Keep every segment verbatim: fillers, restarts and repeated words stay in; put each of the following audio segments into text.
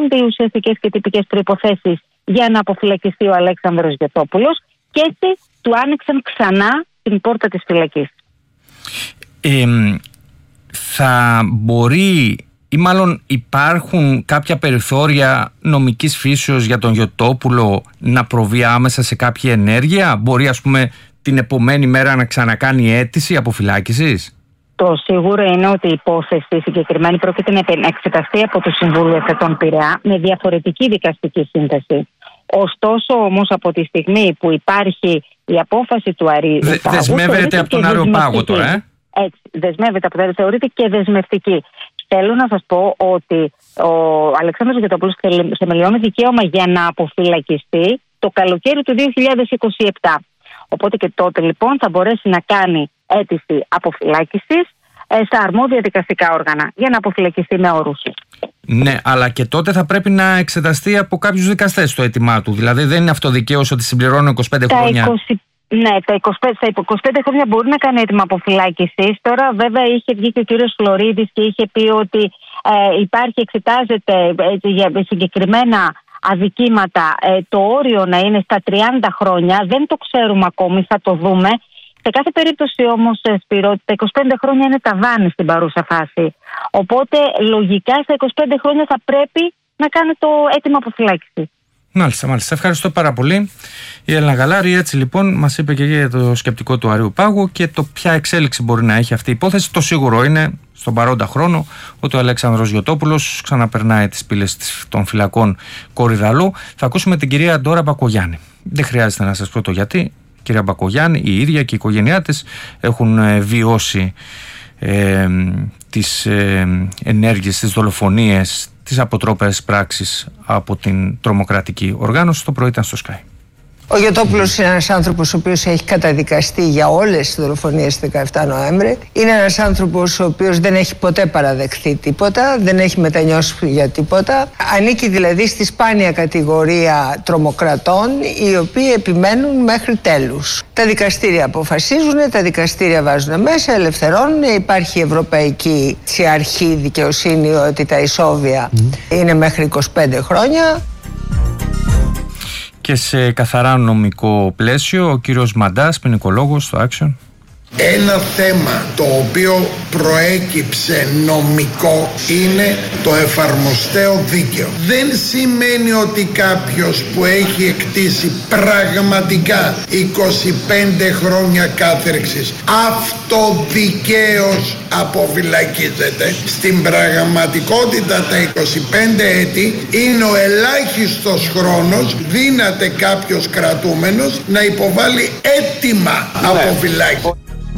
πληρούνται οι ουσιαστικές και τυπικές προϋποθέσεις για να αποφυλακιστεί ο Αλέξανδρος Γιωτόπουλος, και έτσι του άνοιξαν ξανά την πόρτα της φυλακής. Ε, θα μπορεί, ή μάλλον υπάρχουν κάποια περιθώρια νομικής φύσεως για τον Γιωτόπουλο να προβεί άμεσα σε κάποια ενέργεια? Μπορεί, ας πούμε, την επομένη μέρα να ξανακάνει αίτηση αποφυλάκησης? Το σίγουρο είναι ότι η υπόθεση συγκεκριμένη πρόκειται να εξεταστεί από το Συμβούλιο Εφετών Πειραιά με διαφορετική δικαστική σύνθεση. Ωστόσο, όμως, από τη στιγμή που υπάρχει η απόφαση του Αριοπάγου. Δε, δεσμεύεται από τον Αριοπάγο τώρα, ε? Έτσι, δεσμεύεται από το θεωρείται και δεσμευτική. Θέλω να σας πω ότι ο Αλεξάνδρος Γιωτόπουλος θεμελιώνει δικαίωμα για να αποφυλακιστεί το καλοκαίρι του δύο χιλιάδες είκοσι επτά. Οπότε και τότε λοιπόν θα μπορέσει να κάνει αίτηση αποφυλάκησης στα αρμόδια δικαστικά όργανα για να αποφυλακιστεί με όρους. Ναι, αλλά και τότε θα πρέπει να εξεταστεί από κάποιους δικαστές το αίτημά του. Δηλαδή δεν είναι αυτοδικαίως ότι συμπληρώνω είκοσι πέντε τα χρόνια. είκοσι, ναι, τα είκοσι πέντε, στα είκοσι πέντε χρόνια μπορεί να κάνει αίτημα αποφυλάκησης. Τώρα βέβαια είχε βγει και ο κύριος Φλωρίδης και είχε πει ότι ε, υπάρχει, εξετάζεται ε, για συγκεκριμένα αδικήματα ε, το όριο να είναι στα τριάντα χρόνια. Δεν το ξέρουμε ακόμη, θα το δούμε. Σε κάθε περίπτωση όμως, Σπύρο, τα είκοσι πέντε χρόνια είναι ταβάνι στην παρούσα φάση. Οπότε λογικά στα είκοσι πέντε χρόνια θα πρέπει να κάνει το αίτημα αποφυλάκηση. Μάλιστα, μάλιστα. Ευχαριστώ πάρα πολύ. Η Έλληνα Γαλάρη έτσι λοιπόν μας είπε και για το σκεπτικό του Αριοπάγου και το ποια εξέλιξη μπορεί να έχει αυτή η υπόθεση. Το σίγουρο είναι στον παρόντα χρόνο ότι ο Αλέξανδρος Γιωτόπουλος ξαναπερνάει τις πύλες των φυλακών Κορυδαλού. Θα ακούσουμε την κυρία Ντόρα Μπακογιάννη. Δεν χρειάζεται να σας πω το γιατί. Κυρία Μπακογιάννη, η ίδια και η οικογένειά της έχουν ε, βιώσει ε, τις ε, ενέργειες, τις δολοφονίες, τις αποτρόπαιες πράξεις από την τρομοκρατική οργάνωση. Το πρωί ήταν στο Sky. Ο Γιωτόπουλος είναι ένας άνθρωπος ο οποίος έχει καταδικαστεί για όλες τις δολοφονίες της δεκαεφτά Νοέμβρη. Είναι ένας άνθρωπος ο οποίος δεν έχει ποτέ παραδεχθεί τίποτα, δεν έχει μετανιώσει για τίποτα. Ανήκει δηλαδή στη σπάνια κατηγορία τρομοκρατών, οι οποίοι επιμένουν μέχρι τέλους. Τα δικαστήρια αποφασίζουν, τα δικαστήρια βάζουν μέσα, ελευθερώνουν. Υπάρχει η ευρωπαϊκή αρχή δικαιοσύνη ότι τα ισόβια mm. είναι μέχρι είκοσι πέντε χρόνια. Και σε καθαρά νομικό πλαίσιο, ο κύριος Μαντάς, ποινικολόγος στο Action. Ένα θέμα το οποίο προέκυψε νομικό είναι το εφαρμοστέο δίκαιο. Δεν σημαίνει ότι κάποιος που έχει εκτίσει πραγματικά είκοσι πέντε χρόνια κάθερξης αυτοδικαίως αποφυλακίζεται. Στην πραγματικότητα τα είκοσι πέντε έτη είναι ο ελάχιστος χρόνος δύναται κάποιος κρατούμενος να υποβάλει αίτημα αποφυλάκησης.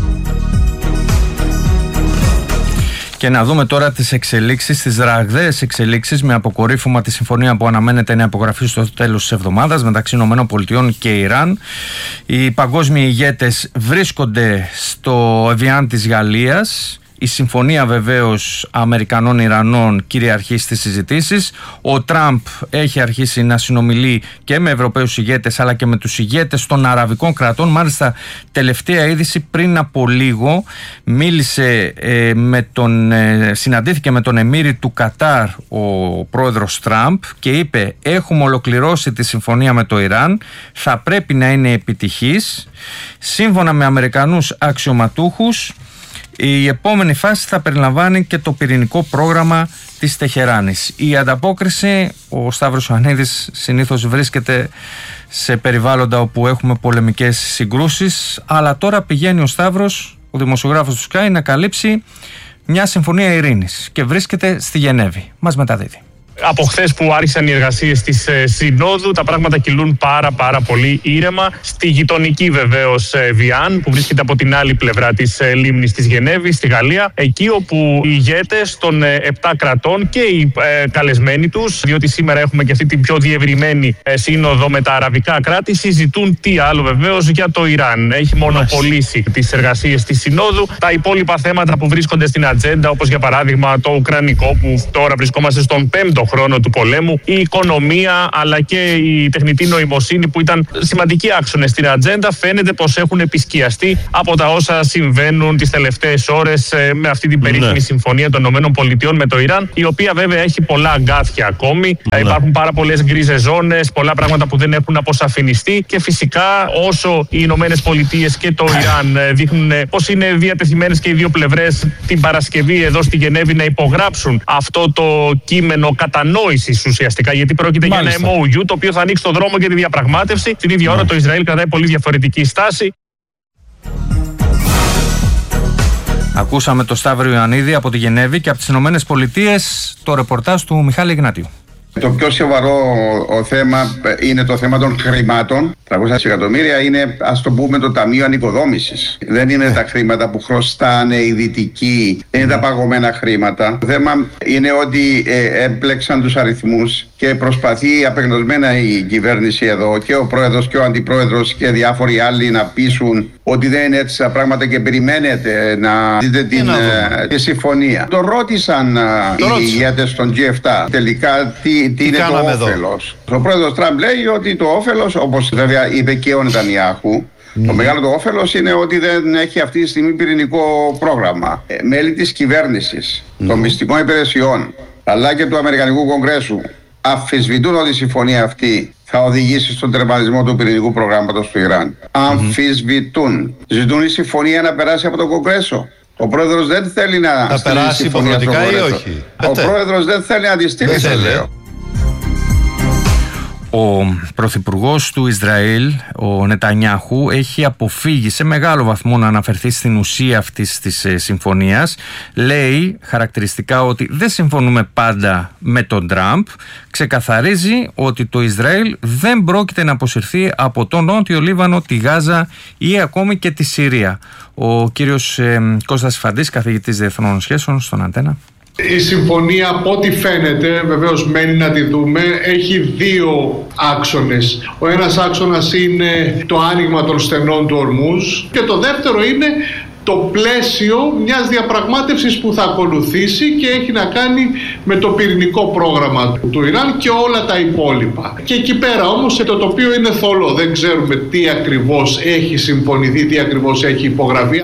Και να δούμε τώρα τις εξελίξεις, τις ραγδαίες εξελίξεις με αποκορύφωμα τη συμφωνία που αναμένεται να υπογραφεί στο τέλος της εβδομάδας μεταξύ ΗΠΑ και Ιράν. Οι παγκόσμιοι ηγέτες βρίσκονται στο Εβιάν της Γαλλίας. Η συμφωνία βεβαίως Αμερικανών-Ιρανών κυριαρχεί στις συζητήσεις. Ο Τραμπ έχει αρχίσει να συνομιλεί και με Ευρωπαίους ηγέτες αλλά και με τους ηγέτες των αραβικών κρατών. Μάλιστα τελευταία είδηση πριν από λίγο μίλησε ε, με τον, ε, συναντήθηκε με τον εμίρη του Κατάρ ο πρόεδρος Τραμπ και είπε έχουμε ολοκληρώσει τη συμφωνία με το Ιράν, θα πρέπει να είναι επιτυχής. Σύμφωνα με Αμερικανούς αξιωματούχους η επόμενη φάση θα περιλαμβάνει και το πυρηνικό πρόγραμμα της Τεχεράνης. Η ανταπόκριση, ο Σταύρος Ιωαννίδης συνήθως βρίσκεται σε περιβάλλοντα όπου έχουμε πολεμικές συγκρούσεις, αλλά τώρα πηγαίνει ο Σταύρος, ο δημοσιογράφος του Sky, να καλύψει μια συμφωνία ειρήνης και βρίσκεται στη Γενέβη. Μας μεταδίδει. Από χθες που άρχισαν οι εργασίες της ε, Συνόδου, τα πράγματα κυλούν πάρα πάρα πολύ ήρεμα. Στη γειτονική βεβαίως ε, Βιάν, που βρίσκεται από την άλλη πλευρά της ε, λίμνης της Γενέβης, στη Γαλλία, εκεί όπου οι ηγέτες των ε, επτά κρατών και οι ε, καλεσμένοι τους, διότι σήμερα έχουμε και αυτή την πιο διευρυμένη ε, σύνοδο με τα αραβικά κράτη, συζητούν τι άλλο βεβαίως για το Ιράν. Έχει μονοπολίσει τις εργασίες της Συνόδου. Τα υπόλοιπα θέματα που βρίσκονται στην ατζέντα, όπως για παράδειγμα το ουκρανικό, που τώρα βρισκόμαστε στον πέμπτο χρόνο του πολέμου, η οικονομία αλλά και η τεχνητή νοημοσύνη που ήταν σημαντικοί άξονες στην ατζέντα, φαίνεται πως έχουν επισκιαστεί από τα όσα συμβαίνουν τις τελευταίες ώρες με αυτή την περίφημη ναι. συμφωνία των ΗΠΑ με το Ιράν, η οποία βέβαια έχει πολλά αγκάθια ακόμη. Ναι. Υπάρχουν πάρα πολλές γκρίζες ζώνες, πολλά πράγματα που δεν έχουν αποσαφινιστεί και φυσικά όσο οι ΗΠΑ και το Ιράν δείχνουν πως είναι διατεθειμένες και οι δύο πλευρές την Παρασκευή εδώ στη Γενέβη να υπογράψουν αυτό το κείμενο κατανόησης ουσιαστικά, γιατί πρόκειται Μάλιστα. για ένα εμ ο γιου το οποίο θα ανοίξει το δρόμο για τη διαπραγμάτευση. Την ίδια ναι. ώρα το Ισραήλ κρατάει πολύ διαφορετική στάση. Ακούσαμε το Σταύρο Ιωαννίδη από τη Γενέβη και από τις Ηνωμένες Πολιτείες το ρεπορτάζ του Μιχάλη Ιγνάτιου. Το πιο σοβαρό ο θέμα είναι το θέμα των χρημάτων. τριακόσια εκατομμύρια είναι, ας το πούμε, το Ταμείο Ανοικοδόμησης. Δεν είναι τα χρήματα που χρωστάνε οι δυτικοί, δεν είναι τα παγωμένα χρήματα. Το θέμα είναι ότι ε, έμπλεξαν τους αριθμούς και προσπαθεί απεγνωσμένα η κυβέρνηση εδώ και ο πρόεδρος και ο αντιπρόεδρος και διάφοροι άλλοι να πείσουν ότι δεν είναι έτσι τα πράγματα και περιμένετε να δείτε την ε, τη συμφωνία. Το ρώτησαν το οι ηγέτες των τζι επτά τελικά τι, τι, τι είναι το όφελος. Ο πρόεδρος Τραμπ λέει ότι το όφελος, όπως βέβαια είπε και ο Νετανιάχου, Mm. το μεγάλο το όφελος είναι ότι δεν έχει αυτή τη στιγμή πυρηνικό πρόγραμμα. Ε, μέλη της κυβέρνησης, mm. των μυστικών υπηρεσιών αλλά και του Αμερικανικού Κογκρέσου αμφισβητούν ότι η συμφωνία αυτή θα οδηγήσει στον τερματισμό του πυρηνικού προγράμματος του Ιράν. Mm. Αμφισβητούν. Ζητούν η συμφωνία να περάσει από το Κογκρέσο. Ο πρόεδρος δεν θέλει να θα στείλει περάσει υποχρεωτικά ή όχι. Ο πρόεδρος δεν θέλει να τη στείλει. Ο πρωθυπουργός του Ισραήλ, ο Νετανιάχου, έχει αποφύγει σε μεγάλο βαθμό να αναφερθεί στην ουσία αυτής της συμφωνίας. Λέει χαρακτηριστικά ότι δεν συμφωνούμε πάντα με τον Τραμπ. Ξεκαθαρίζει ότι το Ισραήλ δεν πρόκειται να αποσυρθεί από τον Νότιο Λίβανο, τη Γάζα ή ακόμη και τη Συρία. Ο κύριος ε, Κώστας Φαντής, καθηγητής διεθνών σχέσεων στον Αντένα. Η συμφωνία, από ό,τι φαίνεται, βεβαίως μένει να τη δούμε, έχει δύο άξονες. Ο ένας άξονας είναι το άνοιγμα των στενών του Ορμούζ και το δεύτερο είναι το πλαίσιο μιας διαπραγμάτευσης που θα ακολουθήσει και έχει να κάνει με το πυρηνικό πρόγραμμα του Ιράν και όλα τα υπόλοιπα. Και εκεί πέρα όμως το τοπίο είναι θολό. Δεν ξέρουμε τι ακριβώς έχει συμφωνηθεί, τι ακριβώς έχει υπογραφεί.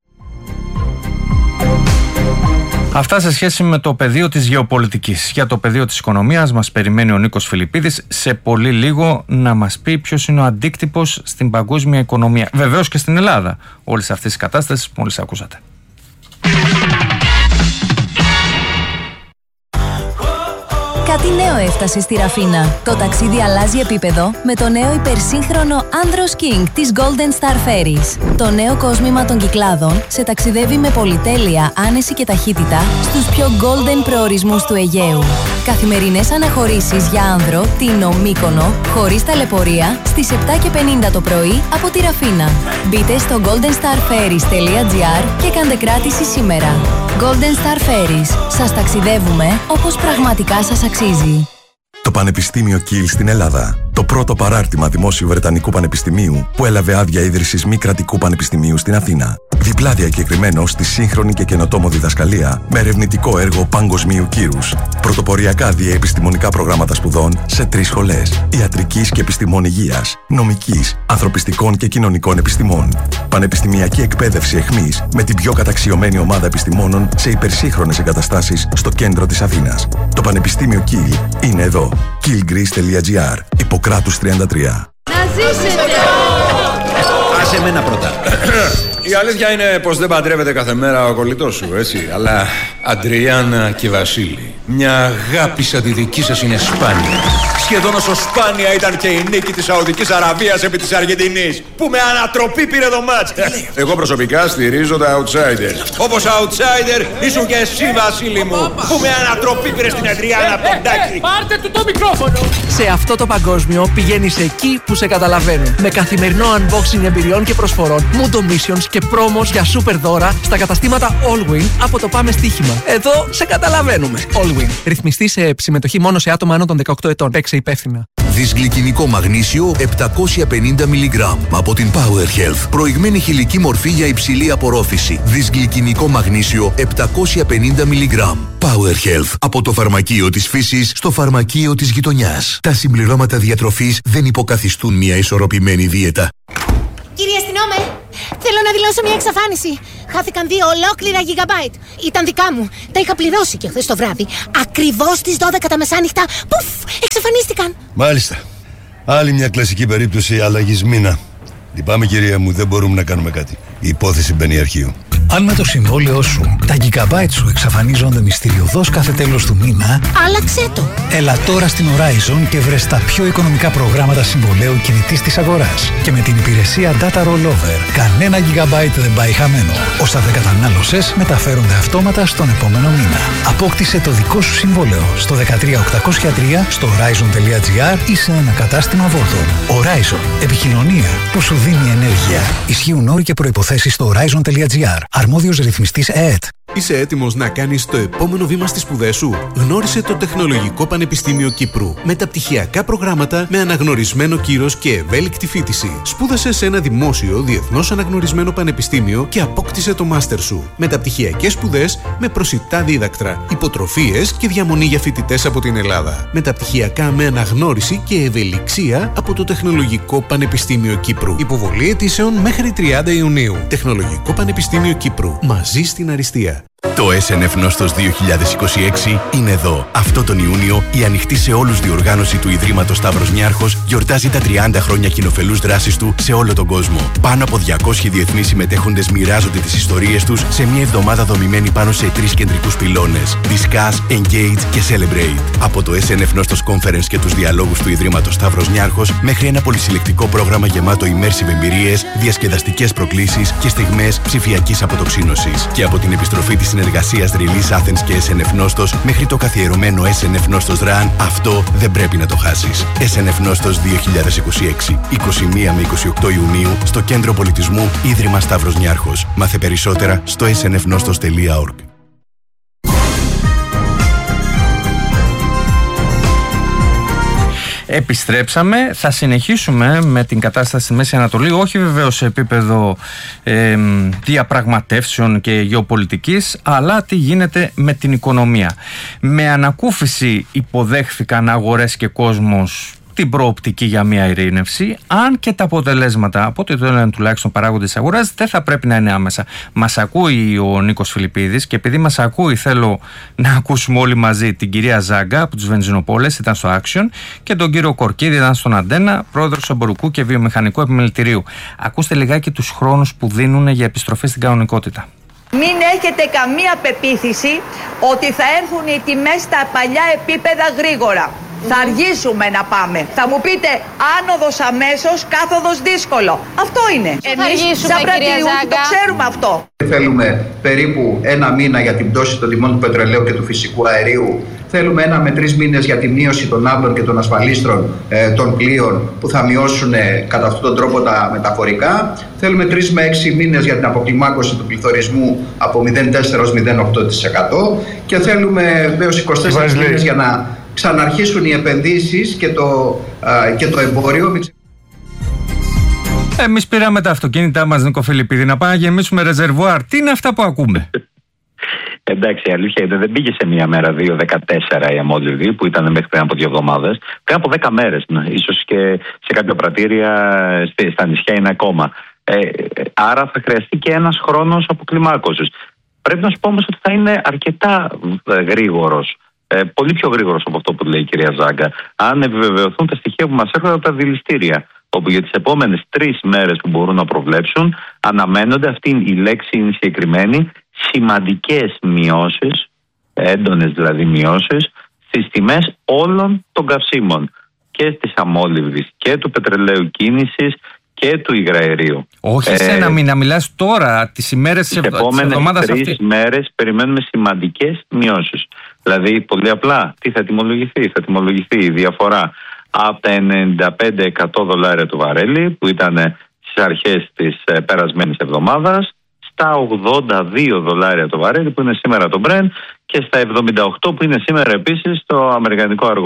Αυτά σε σχέση με το πεδίο της γεωπολιτικής. Για το πεδίο της οικονομίας μας περιμένει ο Νίκος Φιλιππίδης σε πολύ λίγο να μας πει ποιος είναι ο αντίκτυπος στην παγκόσμια οικονομία. Βεβαίως και στην Ελλάδα. Όλες αυτές τις κατάστασεις μόλις ακούσατε. Κάτι νέο έφτασε στη Ραφίνα. Το ταξίδι αλλάζει επίπεδο με το νέο υπερσύγχρονο Andros King της Golden Star Ferries. Το νέο κόσμημα των Κυκλάδων σε ταξιδεύει με πολυτέλεια, άνεση και ταχύτητα στους πιο golden προορισμούς του Αιγαίου. Καθημερινές αναχωρήσεις για άνδρο, Τίνο, Μύκονο, χωρίς ταλαιπωρία, στις επτά και πενήντα το πρωί από τη Ραφίνα. Μπείτε στο golden star ferries τελεία gr και κάντε κράτηση σήμερα. Golden Star Ferries. Σας ταξιδεύουμε όπως πραγματικά σας αξίζει. Το Πανεπιστήμιο Κιλ στην Ελλάδα. Το πρώτο παράρτημα δημόσιου Βρετανικού Πανεπιστημίου που έλαβε άδεια ίδρυσης μη κρατικού πανεπιστημίου στην Αθήνα. Διπλά διακεκριμένο στη σύγχρονη και καινοτόμο διδασκαλία με ερευνητικό έργο παγκοσμίου κύρους. Πρωτοποριακά διαεπιστημονικά προγράμματα σπουδών σε τρεις σχολές: ιατρικής και επιστημών υγείας, νομικής, ανθρωπιστικών και κοινωνικών επιστημών. Πανεπιστημιακή εκπαίδευση εχμής με την πιο καταξιωμένη ομάδα επιστημόνων σε υπερσύγχρονες εγκαταστάσεις στο κέντρο της Αθήνας. Το Πανεπιστήμιο Κιλ είναι εδώ. κιλ γκρις τελεία gr. Ιπποκράτους τριάντα τρία. Να ζήσετε! Άσε εμένα πρώτα. Η αλήθεια είναι πως δεν παντρεύεται κάθε μέρα ο κολλητός σου, έτσι. Αλλά Αντριάννα και Βασίλη, μια αγάπη σαν τη δική σας είναι σπάνια. Σχεδόν όσο σπάνια ήταν και η νίκη της Σαουδικής Αραβίας επί της Αργεντινής, που με ανατροπή πήρε το μάτς. Εγώ προσωπικά στηρίζω τα outsiders. Όπως outsider ήσουν και εσύ, Βασίλη μου, που με ανατροπή πήρε στην Αντριάννα από τον Τάκη. Πάρτε του το μικρόφωνο! Σε αυτό το παγκόσμιο πηγαίνεις εκεί που σε καταλαβαίνουν. Με καθημερινό unboxing εμπειριών και προσφορών, Mundo Missions και πρόμος για super δώρα στα καταστήματα Allwin από το Πάμε Στοίχημα. Εδώ σε καταλαβαίνουμε. Allwin. Ρυθμιστή σε συμμετοχή μόνο σε άτομα άνω των δεκαοκτώ ετών. Παίξε υπεύθυνα. Δυσγλυκινικό μαγνήσιο επτακόσια πενήντα μιλιγκράμμ από την Power Health. Προηγμένη χηλική μορφή για υψηλή απορρόφηση. Δυσγλυκινικό μαγνήσιο επτακόσια πενήντα μιλιγκράμμ. Power Health. Από το φαρμακείο της φύσης στο φαρμακείο της γειτονιάς. Τα συμπληρώματα διατροφής δεν υποκαθιστούν μια ισορροπημένη δίαιτα. Κύριε αστυνόμε, θέλω να δηλώσω μια εξαφάνιση. Χάθηκαν δύο ολόκληρα gigabyte. Ήταν δικά μου. Τα είχα πληρώσει και χθες το βράδυ. Ακριβώς στις δώδεκα τα μεσάνυχτα. Πουφ! Εξαφανίστηκαν. Μάλιστα. Άλλη μια κλασική περίπτωση αλλαγής μήνα. Λυπάμαι, κυρία μου, δεν μπορούμε να κάνουμε κάτι. Η υπόθεση μπαίνει αρχείο. Αν με το συμβόλαιό σου τα gigabyte σου εξαφανίζονται μυστηριωδώς κάθε τέλος του μήνα, άλλαξέ το. Έλα τώρα στην Horizon και βρες τα πιο οικονομικά προγράμματα συμβολέου κινητής της αγοράς. Και με την υπηρεσία Data Rollover, κανένα gigabyte δεν πάει χαμένο. Όσα δεν κατανάλωσες μεταφέρονται αυτόματα στον επόμενο μήνα. Απόκτησε το δικό σου συμβόλαιο στο δεκατρία οκτακόσια τρία, στο horizon.gr ή σε ένα κατάστημα Vodafone. Horizon. Επικοινωνία που σου δίνει ενέργεια. Ισχύουν όροι και προϋποθέσεις στο horizon.gr. Αρμόδιος ρυθμιστής ΕΕΤ. Είσαι έτοιμος να κάνεις το επόμενο βήμα στις σπουδές σου? Γνώρισε το Τεχνολογικό Πανεπιστήμιο Κύπρου. Μεταπτυχιακά προγράμματα με αναγνωρισμένο κύρος και ευέλικτη φοιτηση. Σπούδασε σε ένα δημόσιο, διεθνώς αναγνωρισμένο πανεπιστήμιο και απόκτησε το μάστερ σου. Μεταπτυχιακές σπουδές με προσιτά δίδακτρα, υποτροφίες και διαμονή για φοιτητές από την Ελλάδα. Μεταπτυχιακά με αναγνώριση και ευελιξία από το Τεχνολογικό Πανεπιστήμιο Κύπρου. Υποβολή αιτήσεων μέχρι τριάντα Ιουνίου. Τεχνολογικό Πανεπιστήμιο Κύπρου. Μαζί στην αριστεία. Το ες εν εφ Νόστος δύο χιλιάδες είκοσι έξι είναι εδώ. Αυτό τον Ιούνιο η ανοιχτή σε όλους διοργάνωση του Ιδρύματος Σταύρος Νιάρχος γιορτάζει τα τριάντα χρόνια κοινοφελούς δράσης του σε όλο τον κόσμο. Πάνω από διακόσιοι διεθνείς συμμετέχοντες μοιράζονται τις ιστορίες τους σε μια εβδομάδα δομημένη πάνω σε τρεις κεντρικούς πυλώνες: Discuss, Engage και Celebrate. Από το ες εν εφ Νόστος Conference και τους διαλόγους του Ιδρύματος Σταύρος Νιάρχος μέχρι ένα πολυσυλλεκτικό πρόγραμμα γεμάτο immersive εμπειρίες, διασκεδαστικές προκλήσεις και στιγμές ψηφιακής αποτοξίνωσης. Και από την επιστροφή της συνεργασίας Release Athens και ες εν εφ Νόστος μέχρι το καθιερωμένο ες εν εφ Νόστος Run, αυτό δεν πρέπει να το χάσεις. ες εν εφ Νόστος δύο χιλιάδες είκοσι έξι, είκοσι μία με είκοσι οκτώ Ιουνίου, στο Κέντρο Πολιτισμού Ίδρυμα Σταύρος Νιάρχος. Μάθε περισσότερα στο ες εν εφ νόστος τελεία org. Επιστρέψαμε, θα συνεχίσουμε με την κατάσταση στη Μέση Ανατολή, όχι βεβαίως σε επίπεδο ε, διαπραγματεύσεων και γεωπολιτικής, αλλά τι γίνεται με την οικονομία. Με ανακούφιση υποδέχθηκαν αγορές και κόσμος την προοπτική για μια ειρήνευση, αν και τα αποτελέσματα, από ό,τι το λένε τουλάχιστον παράγοντες της αγοράς, δεν θα πρέπει να είναι άμεσα. Μας ακούει ο Νίκος Φιλιππίδης και επειδή μας ακούει, θέλω να ακούσουμε όλοι μαζί την κυρία Ζάγκα από τους Βενζινοπόλες, ήταν στο Action, και τον κύριο Κορκίδη, ήταν στον Αντένα, πρόεδρος εμπορικού και βιομηχανικού επιμελητηρίου. Ακούστε λιγάκι τους χρόνους που δίνουν για επιστροφή στην κανονικότητα. Μην έχετε καμία πεποίθηση ότι θα έρθουν οι τιμές στα παλιά επίπεδα γρήγορα. Θα αργήσουμε να πάμε. Θα μου πείτε άνοδος αμέσως, κάθοδος δύσκολο. Αυτό είναι. Εμείς σαν πρατηριούχοι το ξέρουμε αυτό. Θέλουμε περίπου ένα μήνα για την πτώση των τιμών του πετρελαίου και του φυσικού αερίου. Θέλουμε ένα με τρεις μήνες για τη μείωση των άβλων και των ασφαλίστρων ε, των πλοίων που θα μειώσουν ε, κατά αυτόν τον τρόπο τα μεταφορικά. Θέλουμε τρεις με έξι μήνες για την αποκλιμάκωση του πληθωρισμού από μηδέν κόμμα τέσσερα ως μηδέν κόμμα οκτώ τοις εκατό και θέλουμε έως είκοσι τέσσερις μήνες για να ξαναρχίσουν οι επενδύσεις και το, α, και το εμπόριο. Εμείς πήραμε τα αυτοκίνητά μας, Νίκο Φιλιππίδη, να πάμε να γεμίσουμε ρεζερβουάρ. Τι είναι αυτά που ακούμε? Εντάξει, η αλήθεια είναι δεν πήγε σε μία μέρα, δύο, δεκατέσσερα η αμόλυβη που ήταν μέχρι πριν από δύο εβδομάδες. Πριν από δέκα μέρες, ναι, ίσως και σε κάποια πρατήρια στα νησιά είναι ακόμα. Ε, άρα θα χρειαστεί και ένας χρόνος αποκλιμάκωσης. Πρέπει να σου πω όμως ότι θα είναι αρκετά γρήγορος. Ε, πολύ πιο γρήγορος από αυτό που λέει η κυρία Ζάγκα, αν επιβεβαιωθούν τα στοιχεία που μας έρχονται από τα δηληστήρια. Όπου για τις επόμενες τρεις μέρες που μπορούν να προβλέψουν, αναμένονται, αυτή η λέξη είναι συγκεκριμένη, σημαντικές μειώσεις, έντονες δηλαδή μειώσεις, στις τιμές όλων των καυσίμων. Και της αμόλυβδης και του πετρελαίου κίνησης και του υγραερίου. Όχι σε ένα μήνα, μιλάς τώρα, τις ημέρες της εβδομάδας αυτή. Τις επόμενες τρεις μέρες περιμένουμε σημαντικές μειώσεις. Δηλαδή, πολύ απλά, τι θα τιμολογηθεί? Θα τιμολογηθεί η διαφορά από τα ενενήντα πέντε εκατό δολάρια του βαρέλι, που ήταν στις αρχές της ε, περασμένης εβδομάδας, στα ογδόντα δύο δολάρια το βαρέλι που είναι σήμερα το Brent και στα εβδομήντα οκτώ που είναι σήμερα επίσης το αμερικανικό αργό.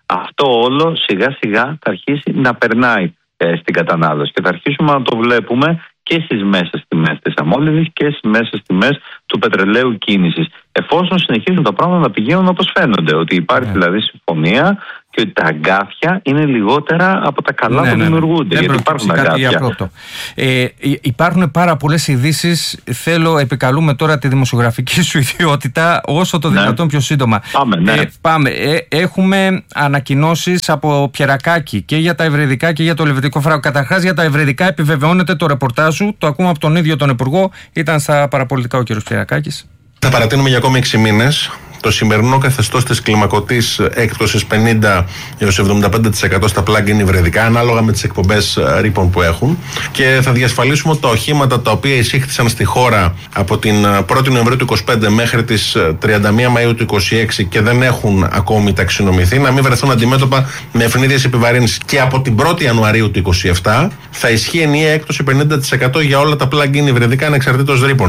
Αυτό όλο σιγά σιγά θα αρχίσει να περνάει ε, στην κατανάλωση και θα αρχίσουμε να το βλέπουμε και στις μέσες τιμές της αμόλυβης και στις μέσες τιμές του πετρελαίου κίνησης. Εφόσον συνεχίζουν τα πράγματα να πηγαίνουν όπως φαίνονται, ότι υπάρχει yeah. δηλαδή συμφωνία και ότι τα αγκάθια είναι λιγότερα από τα καλά ναι, που ναι, δημιουργούνται. Ναι, γιατί υπάρχουν αγκάθια. Ε, υπάρχουν πάρα πολλές ειδήσεις. Θέλω, επικαλούμε τώρα τη δημοσιογραφική σου ιδιότητα όσο το δυνατόν ναι. πιο σύντομα. Πάμε, ναι. ε, πάμε. Ε, έχουμε ανακοινώσεις από Πιερακάκη και για τα ευρεδικά και για το ελβετικό φράγκο. Καταρχάς για τα ευρεδικά επιβεβαιώνεται το ρεπορτάζ σου, το ακούμε από τον ίδιο τον Υπουργό. Ήταν στα παραπολιτικά ο κ. Πιερακάκης. Θα παρατείνουμε για ακόμη έξι μήνες το σημερινό καθεστώς της κλιμακωτής έκπτωσης πενήντα έως εβδομήντα πέντε τοις εκατό στα plug-in υβριδικά, ανάλογα με τις εκπομπές ρήπων που έχουν, και θα διασφαλίσουμε ότι τα οχήματα τα οποία εισήχθησαν στη χώρα από την πρώτη Νοεμβρίου του είκοσι πέντε μέχρι τις τριάντα μία Μαΐου του είκοσι έξι και δεν έχουν ακόμη ταξινομηθεί, να μην βρεθούν αντιμέτωπα με ευνίδιες επιβαρύνσεις. Και από την πρώτη Ιανουαρίου του είκοσι επτά θα ισχύει ενιαία έκπτωση πενήντα τοις εκατό για όλα τα plug-in υβριδικά ανεξαρτήτως ρήπων.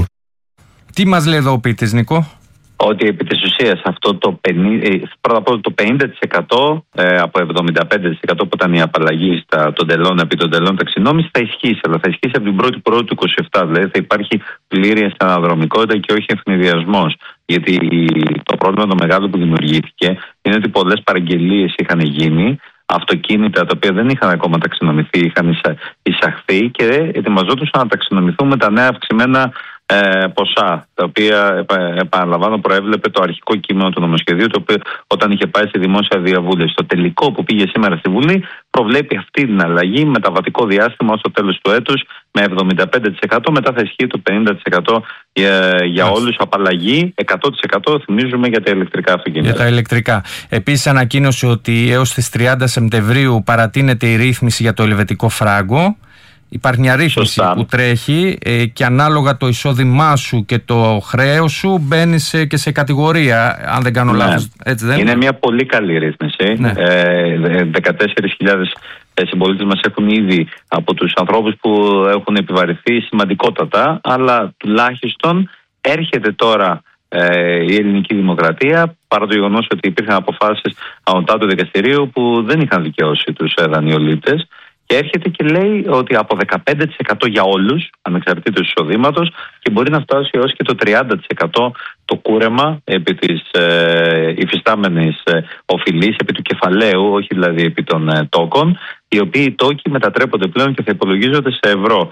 Τι μας λέει εδώ ο ποιητής, Νίκο? Ότι επί της ουσίας αυτό το, πενήντα, πρώτα απ' όλα το πενήντα τοις εκατό ε, από εβδομήντα πέντε τοις εκατό που ήταν η απαλλαγή στα, των τελών επί των τελών ταξινόμησης θα ισχύσει, αλλά θα ισχύσει από την πρώτη Πρώτου του είκοσι επτά, δηλαδή θα υπάρχει πλήρη αναδρομικότητα και όχι ευνηδιασμός. Γιατί το πρόβλημα το μεγάλο που δημιουργήθηκε είναι ότι πολλές παραγγελίες είχαν γίνει, αυτοκίνητα τα οποία δεν είχαν ακόμα ταξινομηθεί, είχαν εισαχθεί και ετοιμαζόντουσαν να ταξινομηθούν με τα νέα αυξημένα Ε, ποσά, τα οποία επα, επαναλαμβάνω προέβλεπε το αρχικό κείμενο του νομοσχεδίου, το οποίο όταν είχε πάει στη δημόσια διαβούλευση. Το τελικό που πήγε σήμερα στη Βουλή προβλέπει αυτή την αλλαγή μεταβατικό διάστημα ως το τέλος του έτους με εβδομήντα πέντε τοις εκατό, μετά θα ισχύει το πενήντα τοις εκατό για, για όλους, απαλλαγή εκατό τοις εκατό θυμίζουμε για τα ηλεκτρικά αυτοκίνητα. Για τα ηλεκτρικά. Επίσης ανακοίνωσε ότι έως τις τριάντα Σεπτεμβρίου παρατείνεται η ρύθμιση για το ελβετικό φράγκο. Υπάρχει μια ρύθμιση Σωστά. που τρέχει ε, και ανάλογα το εισόδημά σου και το χρέος σου μπαίνει σε, και σε κατηγορία, αν δεν κάνω ναι. λάθος. Έτσι δεν είναι? Είναι μια πολύ καλή ρύθμιση. Ναι. Ε, δεκατέσσερις χιλιάδες συμπολίτες μας έχουν ήδη από τους ανθρώπους που έχουν επιβαρυνθεί σημαντικότατα, αλλά τουλάχιστον έρχεται τώρα ε, η ελληνική δημοκρατία, παρά το γεγονός ότι υπήρχαν αποφάσεις ανωτά του δικαστηρίου που δεν είχαν δικαιώσει τους δανειολήπτες. Και έρχεται και λέει ότι από δεκαπέντε τοις εκατό για όλους, ανεξαρτήτως εισοδήματος, και μπορεί να φτάσει έως και το τριάντα τοις εκατό το κούρεμα επί της ε, υφιστάμενης ε, οφειλής, επί του κεφαλαίου, όχι δηλαδή επί των ε, τόκων, οι οποίοι οι τόκοι μετατρέπονται πλέον και θα υπολογίζονται σε ευρώ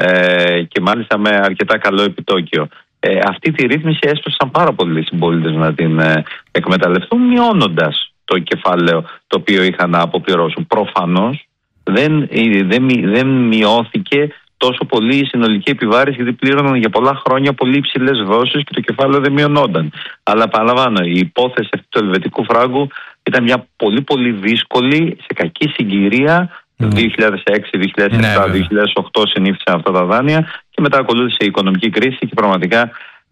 ε, και μάλιστα με αρκετά καλό επιτόκιο. Ε, αυτή τη ρύθμιση έσπευσαν πάρα πολλοί συμπολίτες να την ε, εκμεταλλευτούν, μειώνοντας το κεφάλαιο το οποίο είχαν να αποπληρώσουν. Προφανώς Δεν, δεν, δεν μειώθηκε τόσο πολύ η συνολική επιβάρηση, γιατί πλήρωναν για πολλά χρόνια πολύ υψηλές δόσεις και το κεφάλαιο δεν μειωνόταν. Αλλά παραλαμβάνω, η υπόθεση αυτή του ελβετικού φράγκου ήταν μια πολύ πολύ δύσκολη, σε κακή συγκυρία. Mm. δύο χιλιάδες έξι, δύο χιλιάδες επτά, ναι, δύο χιλιάδες οκτώ συνήθισαν αυτά τα δάνεια και μετά ακολούθησε η οικονομική κρίση και πραγματικά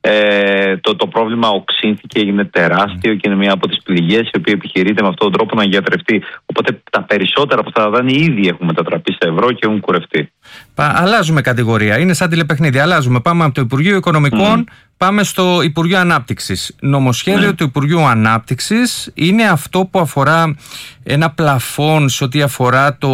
Ε, το, το πρόβλημα οξύνθηκε, έγινε τεράστιο και είναι μια από τις πληγές η οποία επιχειρείται με αυτόν τον τρόπο να γιατρευτεί. Οπότε τα περισσότερα από αυτά τα δάνεια ήδη έχουν μετατραπεί σε ευρώ και έχουν κουρευτεί. Πα, αλλάζουμε κατηγορία. Είναι σαν τηλεπαιχνίδι. Αλλάζουμε. Πάμε από το Υπουργείο Οικονομικών, mm. πάμε στο Υπουργείο Ανάπτυξης. Νομοσχέδιο mm. του Υπουργείου Ανάπτυξης είναι αυτό που αφορά ένα πλαφόν σε ό,τι αφορά το,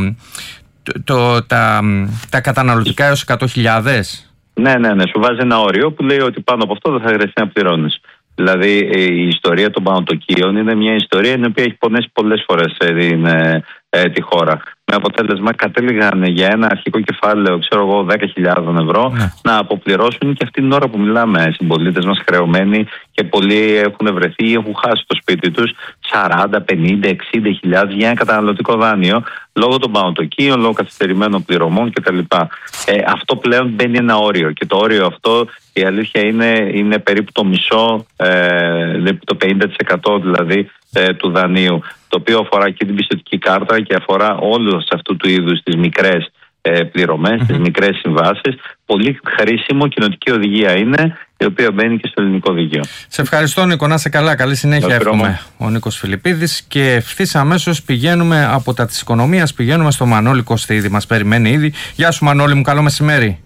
το, το, τα, τα καταναλωτικά έως εκατό χιλιάδες. Ναι, ναι, ναι. Σου βάζει ένα όριο που λέει ότι πάνω από αυτό δεν θα χρειαστεί να πληρώνεις. Δηλαδή η ιστορία των πανωτοκίων είναι μια ιστορία η οποία έχει πονέσει πολλές φορές την, ε, ε, τη χώρα. Με αποτέλεσμα κατέληγαν για ένα αρχικό κεφάλαιο, ξέρω εγώ, δέκα χιλιάδες ευρώ ναι. να αποπληρώσουν και αυτή την ώρα που μιλάμε οι συμπολίτες μας χρεωμένοι και πολλοί έχουν βρεθεί ή έχουν χάσει το σπίτι τους σαράντα, πενήντα, εξήντα χιλιάδες για ένα καταναλωτικό δάνειο λόγω των πανωτοκίων, λόγω καθυστερημένων πληρωμών κτλ. Ε, αυτό πλέον μπαίνει ένα όριο και το όριο αυτό η αλήθεια είναι, είναι περίπου το μισό, ε, το πενήντα τοις εκατό δηλαδή ε, του δανείου, το οποίο αφορά και την πιστωτική κάρτα και αφορά όλους αυτού του είδους τις μικρές ε, πληρωμές, mm-hmm. τις μικρές συμβάσεις. Πολύ χρήσιμο, κοινοτική οδηγία είναι, η οποία μπαίνει και στο ελληνικό δίκαιο. Σε ευχαριστώ, Νίκο, να είσαι καλά, καλή συνέχεια εύχομαι. Ο Νίκος Φιλιππίδης, και ευθύς αμέσως πηγαίνουμε από τα της οικονομίας, πηγαίνουμε στο Μανώλη Κωστίδη, μας περιμένει ήδη. Γεια σου Μανώλη μου, καλό μεσημέρι.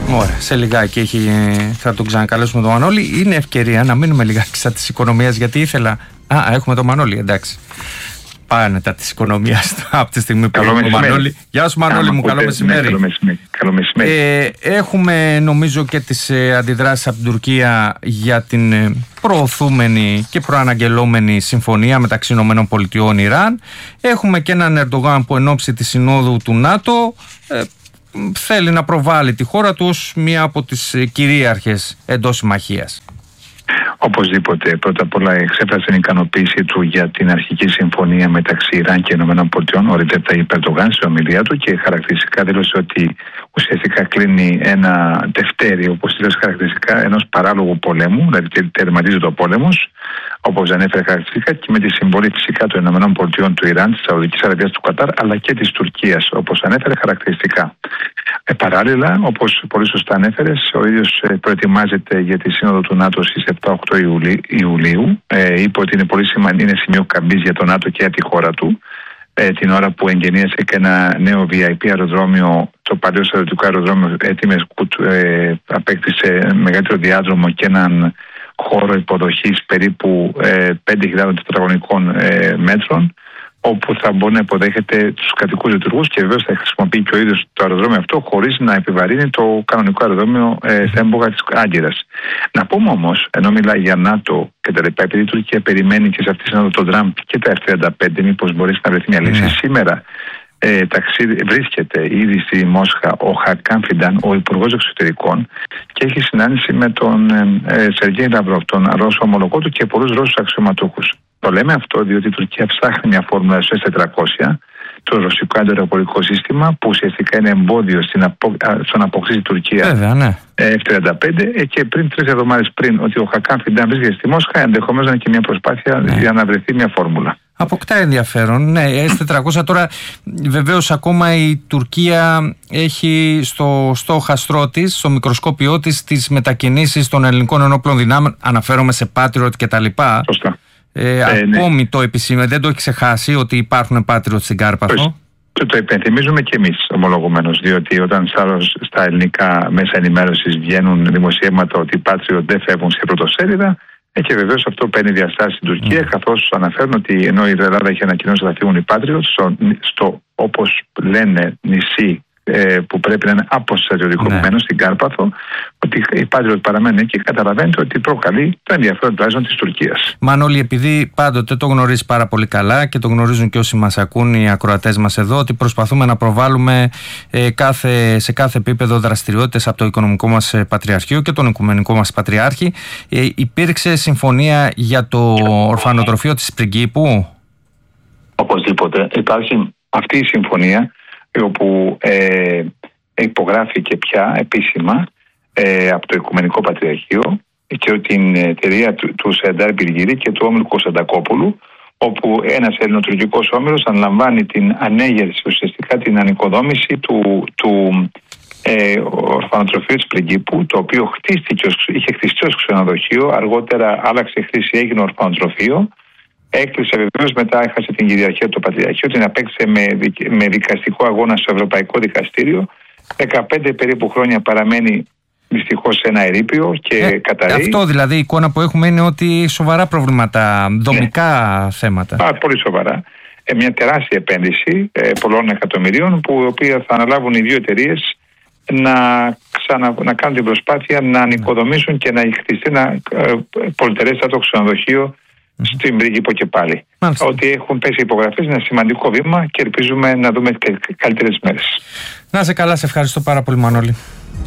Ωραία, σε λιγάκι έχει, θα τον ξανακαλέσουμε τον Μανώλη. Είναι ευκαιρία να μείνουμε λιγάκι στα της οικονομίας, γιατί ήθελα. Α, έχουμε τον Μανώλη, εντάξει. Πάνε τα της οικονομίας από τη στιγμή που έχουμε τον Μανώλη. Γεια σου Μανώλη μου, καλό μεσημέρι. Καλό μεσημέρι. Καλό μεσημέρι. Ε, έχουμε νομίζω και τις ε, αντιδράσεις από την Τουρκία για την ε, προωθούμενη και προαναγγελόμενη συμφωνία μεταξύ ΗΠΑ και Ιράν. Έχουμε και έναν Ερντογάν που εν ώψη της συνόδου του ΝΑΤΟ ε, θέλει να προβάλλει τη χώρα του ως μία από τις ε, κυρίαρχες εντός συμμαχίας. Οπωσδήποτε, πρώτα απ' όλα εξέφρασε την ικανοποίησή του για την αρχική συμφωνία μεταξύ Ιράν και ΗΠΑ, ο Ρετζέπ Ταγιπ Ερντογάν, στην ομιλία του, και χαρακτηριστικά δήλωσε ότι ουσιαστικά κλείνει ένα τευτέρι, όπως δήλωσε χαρακτηριστικά, ενός παράλογου πολέμου, δηλαδή τερματίζεται ο πόλεμος, όπως ανέφερε χαρακτηριστικά, και με τη συμβολή φυσικά των ΗΠΑ, του Ιράν, της Σαουδικής Αραβίας, του Κατάρ, αλλά και της Τουρκίας, όπως ανέφερε χαρακτηριστικά. Ε, παράλληλα, όπως πολύ σωστά ανέφερες, ο ίδιος ε, προετοιμάζεται για τη σύνοδο του ΝΑΤΟ στις επτά οκτώ Ιουλίου. Ε, είπε ότι είναι πολύ σημαντικό, είναι σημείο καμπής για το ΝΑΤΟ και για τη χώρα του. Ε, την ώρα που εγγενίασε και ένα νέο βι άι πι αεροδρόμιο, το παλιό στρατιωτικό αεροδρόμιο Έτιμες Κούτ, ε, απέκτησε μεγαλύτερο διάδρομο και έναν χώρο υποδοχής περίπου ε, πέντε χιλιάδες τετραγωνικών ε, μέτρων, όπου θα μπορεί να υποδέχεται τους κατοικούς λειτουργούς, και βεβαίως θα χρησιμοποιεί και ο ίδιος το αεροδρόμιο αυτό χωρίς να επιβαρύνει το κανονικό αεροδρόμιο ε, στα έμπογα της Άγκυρας. Να πούμε όμως, ενώ μιλάει για ΝΑΤΟ και τα λοιπά, επειδή η Τουρκία περιμένει και σε αυτή τη σύνοδο τον Τραμπ και τα εφ τριάντα πέντε, μήπως μπορέσει να βρεθεί μια λύση. Mm. Σήμερα ε, ταξίδι, βρίσκεται ήδη στη Μόσχα ο Χακάν Φιντάν, ο Υπουργός Εξωτερικών, και έχει συνάντηση με τον ε, Σεργέη Λαυρόβ, τον Ρώσο ομολογό του, και πολλούς Ρώσους αξιωματούχους. Το λέμε αυτό διότι η Τουρκία ψάχνει μια φόρμουλα ες τετρακόσια, το ρωσικό αντιαεροπορικό σύστημα, που ουσιαστικά είναι εμπόδιο στην απο... στο να αποκτήσει η Τουρκία. Βέβαια, ναι. εφ τριάντα πέντε, και πριν τρεις εβδομάδες πριν ότι ο Χακάν Φιντάν βρίσκεται στη Μόσχα, ενδεχομένως να είναι και μια προσπάθεια ναι. για να βρεθεί μια φόρμουλα. Αποκτά ενδιαφέρον. Ναι, ες τετρακόσια τώρα, βεβαίως ακόμα η Τουρκία έχει στο στόχαστρό της, στο μικροσκόπιό της, τις μετακινήσεις των ελληνικών ενόπλων δυνάμεων. Αναφέρομαι σε Patriot κτλ. Σωστά. Ε, ε, ακόμη ναι. το επισήμενε, δεν το έχει ξεχάσει ότι υπάρχουν Patriot στην Κάρπαθο. Το, το υπενθυμίζουμε και εμείς ομολογουμένως, διότι όταν στα ελληνικά μέσα ενημέρωσης βγαίνουν δημοσιεύματα ότι οι Patriot δεν φεύγουν σε πρωτοσέλιδα, ε, και βεβαίως αυτό παίρνει διαστάσεις στην Τουρκία, mm. καθώς αναφέρουν ότι ενώ η Ελλάδα έχει ανακοινώσει ότι θα φύγουν οι Patriot στο, στο όπως λένε νησί, που πρέπει να είναι αποστρατιωτικοποιημένο ναι. στην Κάρπαθο, ότι οι Patriot παραμένουν εκεί, καταλαβαίνετε ότι προκαλεί το ενδιαφέρον τουλάχιστον της Τουρκίας. Μανώλη, επειδή πάντοτε το γνωρίζεις πάρα πολύ καλά και το γνωρίζουν και όσοι μας ακούν, οι ακροατές μας εδώ, ότι προσπαθούμε να προβάλλουμε ε, κάθε, σε κάθε επίπεδο δραστηριότητες από το οικονομικό μας πατριαρχείο και τον οικουμενικό μας πατριάρχη. Ε, υπήρξε συμφωνία για το ορφανοτροφείο της Πριγκίπου? Οπωσδήποτε. Υπάρχει αυτή η συμφωνία, όπου ε, υπογράφηκε πια επίσημα ε, από το Οικουμενικό Πατριαρχείο και την εταιρεία του, του Σεντάρ Πυργύρη και του όμιλου Κωνσταντακόπουλου, όπου ένας ελληνοτουρκικός όμιλος αναλαμβάνει την ανέγερση, ουσιαστικά την ανοικοδόμηση του, του ε, ορφανοτροφείου της Πριγκίπου, το οποίο χτίστηκε, είχε χτιστεί ως ξενοδοχείο, αργότερα άλλαξε χρήση, έγινε ορφανοτροφείο. Έκλεισε βεβαίως, μετά έχασε την κυριαρχία του Πατριαρχείου, την απέκτησε με, με δικαστικό αγώνα στο Ευρωπαϊκό Δικαστήριο. δεκαπέντε περίπου χρόνια παραμένει δυστυχώς σε ένα ερείπιο και ε, καταρρεί. Αυτό δηλαδή η εικόνα που έχουμε είναι ότι σοβαρά προβλήματα, δομικά ναι. θέματα. Α, πολύ σοβαρά. Ε, μια τεράστια επένδυση ε, πολλών εκατομμυρίων, που η οποία θα αναλάβουν οι δύο εταιρείες να, ξανα, να κάνουν την προσπάθεια να ανοικοδομήσουν και να χτιστεί ένα ε, πολυτερέστατο ξενοδοχείο στην Πρίγκιπο και πάλι. Μάλιστα. Ότι έχουν πέσει υπογραφές είναι ένα σημαντικό βήμα και ελπίζουμε να δούμε και καλύτερες μέρες. Να είσαι καλά, σε ευχαριστώ πάρα πολύ Μανώλη.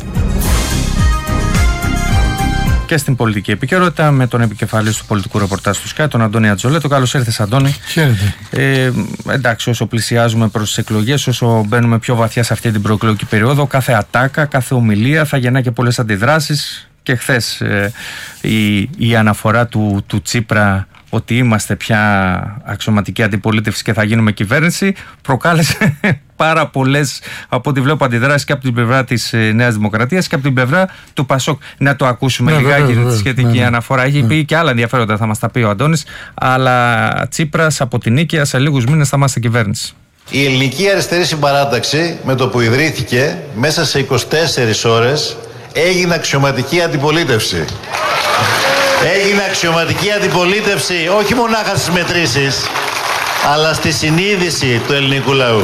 Και στην πολιτική επικαιρότητα με τον επικεφαλής του πολιτικού ρεπορτάζ του ΣΚΑ, τον Αντώνη Ατζολέτο. Καλώς ήρθες, Αντώνη. Χαίρετε. Ε, εντάξει, όσο πλησιάζουμε προς τις εκλογές, όσο μπαίνουμε πιο βαθιά σε αυτή την προεκλογική περίοδο, κάθε ατάκα, κάθε ομιλία θα γεννά και πολλές αντιδράσεις. Και χθες ε, η, η αναφορά του, του Τσίπρα ότι είμαστε πια αξιωματική αντιπολίτευση και θα γίνουμε κυβέρνηση προκάλεσε πάρα πολλές, από ό,τι βλέπω, αντιδράσεις και από την πλευρά της Νέας Δημοκρατίας και από την πλευρά του Πασόκ. Να το ακούσουμε ναι, λιγάκι τη σχετική ναι, αναφορά. Έχει ναι. πει και άλλα ενδιαφέροντα, θα μας τα πει ο Αντώνης, αλλά Τσίπρας από την Νίκαια σε λίγους μήνες θα είμαστε κυβέρνηση. Η Ελληνική Αριστερή Συμπαράταξη, με το που ιδρύθηκε, μέσα σε είκοσι τέσσερις ώρες έγινε αξιωματική αντιπολίτευση. Έγινε αξιωματική αντιπολίτευση όχι μονάχα στις μετρήσεις, αλλά στη συνείδηση του ελληνικού λαού.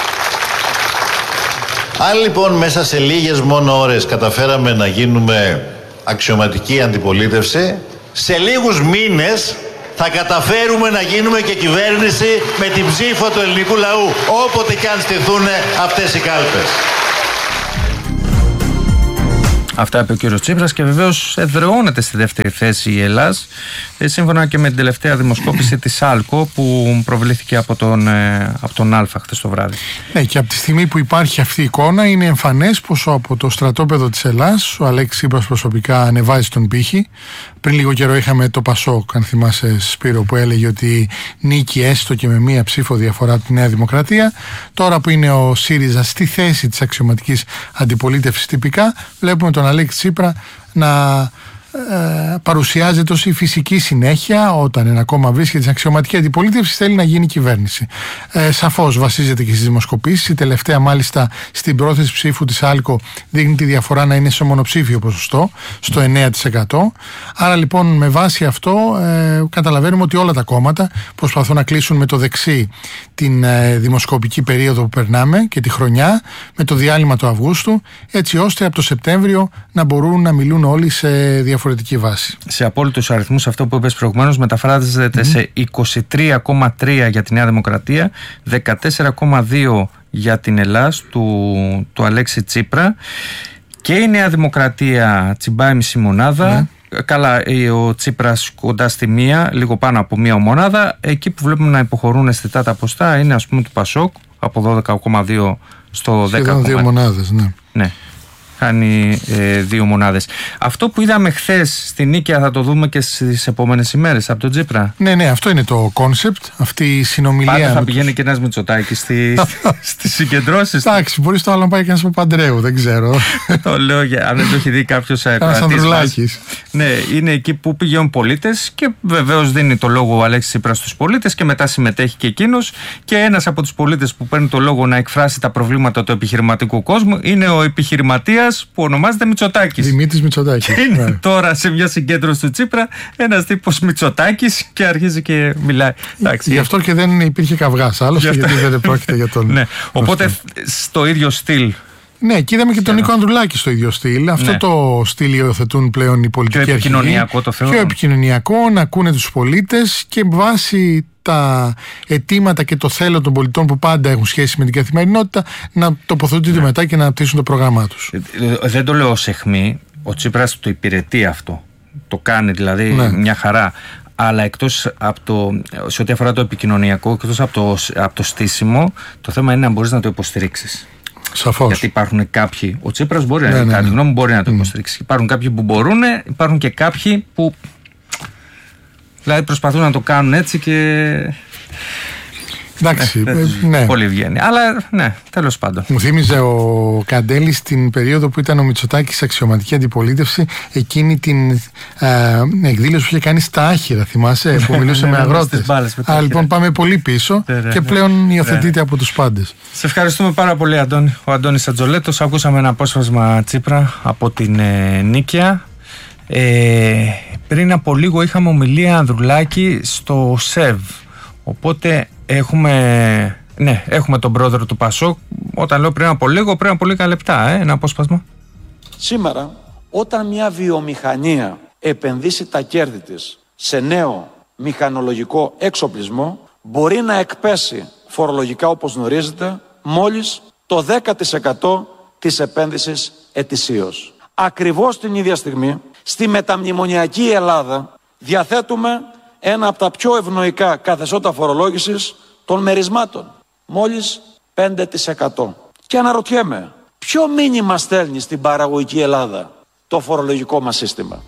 Αν λοιπόν μέσα σε λίγες μόνο ώρες καταφέραμε να γίνουμε αξιωματική αντιπολίτευση, σε λίγους μήνες θα καταφέρουμε να γίνουμε και κυβέρνηση με την ψήφο του ελληνικού λαού, όποτε και αν στηθούν αυτές οι κάλπες. Αυτά είπε ο κύριος Τσίπρας και βεβαίως εδραιώνεται στη δεύτερη θέση η Ελλάς, σύμφωνα και με την τελευταία δημοσκόπηση της άλκο που προβλήθηκε από τον, από τον Αλφα χθες το βράδυ. Ναι, και από τη στιγμή που υπάρχει αυτή η εικόνα είναι εμφανές πως από το στρατόπεδο της Ελλάς ο Αλέξης Τσίπρας προσωπικά ανεβάζει τον πύχη. Πριν λίγο καιρό είχαμε το Πασόκ, αν θυμάσαι Σπύρο, που έλεγε ότι νίκη έστω και με μία ψήφο διαφορά από τη Νέα Δημοκρατία. Τώρα που είναι ο ΣΥΡΙΖΑ στη θέση της αξιωματικής αντιπολίτευσης τυπικά, βλέπουμε τον Αλέξη Τσίπρα να ε, παρουσιάζεται ως η φυσική συνέχεια όταν ένα κόμμα βρίσκεται στην αξιωματική αντιπολίτευση, θέλει να γίνει κυβέρνηση. Ε, σαφώς βασίζεται και στις δημοσκοπήσεις. Η τελευταία μάλιστα στην πρόθεση ψήφου της άλκο δείχνει τη διαφορά να είναι σε μονοψήφιο ποσοστό, στο εννέα τοις εκατό. Άρα λοιπόν με βάση αυτό ε, καταλαβαίνουμε ότι όλα τα κόμματα προσπαθούν να κλείσουν με το δεξί την ε, δημοσκοπική περίοδο που περνάμε και τη χρονιά με το διάλειμμα του Αυγούστου, έτσι ώστε από το Σεπτέμβριο να μπορούν να μιλούν όλοι σε διαφορετική βάση. Σε απόλυτους αριθμούς, αυτό που είπες προηγουμένως μεταφράζεται mm-hmm. σε είκοσι τρία κόμμα τρία για τη Νέα Δημοκρατία, δεκατέσσερα κόμμα δύο για την Ελλάς του, του Αλέξη Τσίπρα, και η Νέα Δημοκρατία τσιμπάει μισή μονάδα. Mm. Καλά, ο Τσίπρας κοντά στη μία, λίγο πάνω από μία μονάδα. Εκεί που βλέπουμε να υποχωρούν αισθητά τα ποστά είναι ας πούμε του Πασόκ από δώδεκα κόμμα δύο στο δέκα κόμμα δύο. Δύο μονάδες, ναι. Ναι. Χάνει ε, δύο μονάδες. Αυτό που είδαμε χθες στη Νίκαια θα το δούμε και στις επόμενες ημέρες από τον Τσίπρα. Ναι, ναι, αυτό είναι το κόνσεπτ, αυτή η συνομιλία. Πάντα θα πηγαίνει τους... και ένας Μητσοτάκης στις στη συγκεντρώσεις. Εντάξει, μπορεί το άλλο να πάει και ένας Παπαντρέου, δεν ξέρω. Το λέω για αν δεν το έχει δει κάποιος ένας Ανδρουλάκης. Ναι, είναι εκεί που πηγαίνουν πολίτες και βεβαίως δίνει το λόγο ο Αλέξης Τσίπρας στους πολίτες και μετά συμμετέχει και εκείνος. Και ένας από τους πολίτες που παίρνει το λόγο να εκφράσει τα προβλήματα του επιχειρηματικού κόσμου είναι ο επιχειρηματίας που ονομάζεται Μητσοτάκης. Δημήτρης Μητσοτάκης. Είναι ναι. τώρα σε μια συγκέντρωση του Τσίπρα ένας τύπος Μητσοτάκης και αρχίζει και μιλάει. Εντάξει. Γι' αυτό και δεν υπήρχε καυγάς άλλωστε, γιατί δεν πρόκειται για τον. Ναι. Οπότε στο ίδιο στυλ. Ναι, και είδαμε και τον Νίκο Ανδρουλάκη στο ίδιο στυλ. Αυτό ναι. το στυλ υιοθετούν πλέον οι πολιτικοί αρχηγοί. Πιο επικοινωνιακό το θεωρώ. Πιο επικοινωνιακό, να ακούνε τους πολίτες και βάσει τα αιτήματα και το θέλω των πολιτών που πάντα έχουν σχέση με την καθημερινότητα να τοποθετούνται ναι. μετά και να αναπτύσσουν το πρόγραμμά τους. Δεν το λέω ως αιχμή. Ο Τσίπρας το υπηρετεί αυτό. Το κάνει δηλαδή ναι. μια χαρά. Αλλά εκτός από το, σε ό,τι αφορά το επικοινωνιακό, εκτός από το, από το στήσιμο, το θέμα είναι να μπορείς να το υποστηρίξεις. Σαφώς. Γιατί υπάρχουν κάποιοι. Ο Τσίπρας μπορεί, ναι, να, ναι, ναι. γνώμη μπορεί να το υποστηρίξει. Mm. Υπάρχουν κάποιοι που μπορούν, υπάρχουν και κάποιοι που. Δηλαδή προσπαθούν να το κάνουν έτσι και. Εντάξει, ναι, ε, ναι. Πολύ βγαίνει. Αλλά ναι, τέλος πάντων. Μου θύμιζε ο Καντέλης στην περίοδο που ήταν ο Μητσοτάκης αξιωματική αντιπολίτευση, εκείνη την ε, εκδήλωση που είχε κάνει στα Άχυρα, θυμάσαι, που μιλούσε με αγρότες. Α, λοιπόν, πάμε πολύ πίσω και πλέον υιοθετείται από τους πάντες. Σε ευχαριστούμε πάρα πολύ, Αντώνη. Ο Αντώνης Ατζολέτος. Ακούσαμε ένα απόσπασμα Τσίπρα από την ε, Νίκαια. Ε, πριν από λίγο είχαμε ομιλία Ανδρουλάκη στο ΣΕΒ. Οπότε έχουμε, ναι, έχουμε τον πρόεδρο του Πασόκ. Όταν λέω πριν από λίγο, πριν από λίγα λεπτά, ε, ένα απόσπασμα. Σήμερα, όταν μια βιομηχανία επενδύσει τα κέρδη της σε νέο μηχανολογικό εξοπλισμό, μπορεί να εκπέσει φορολογικά, όπως γνωρίζετε, μόλις το δέκα τοις εκατό της επένδυσης ετησίως. Ακριβώς την ίδια στιγμή, στη μεταμνημονιακή Ελλάδα, διαθέτουμε ένα από τα πιο ευνοϊκά καθεστώτα φορολόγησης των μερισμάτων. Μόλις πέντε τοις εκατό. Και αναρωτιέμαι, ποιο μήνυμα στέλνει στην παραγωγική Ελλάδα το φορολογικό μας σύστημα?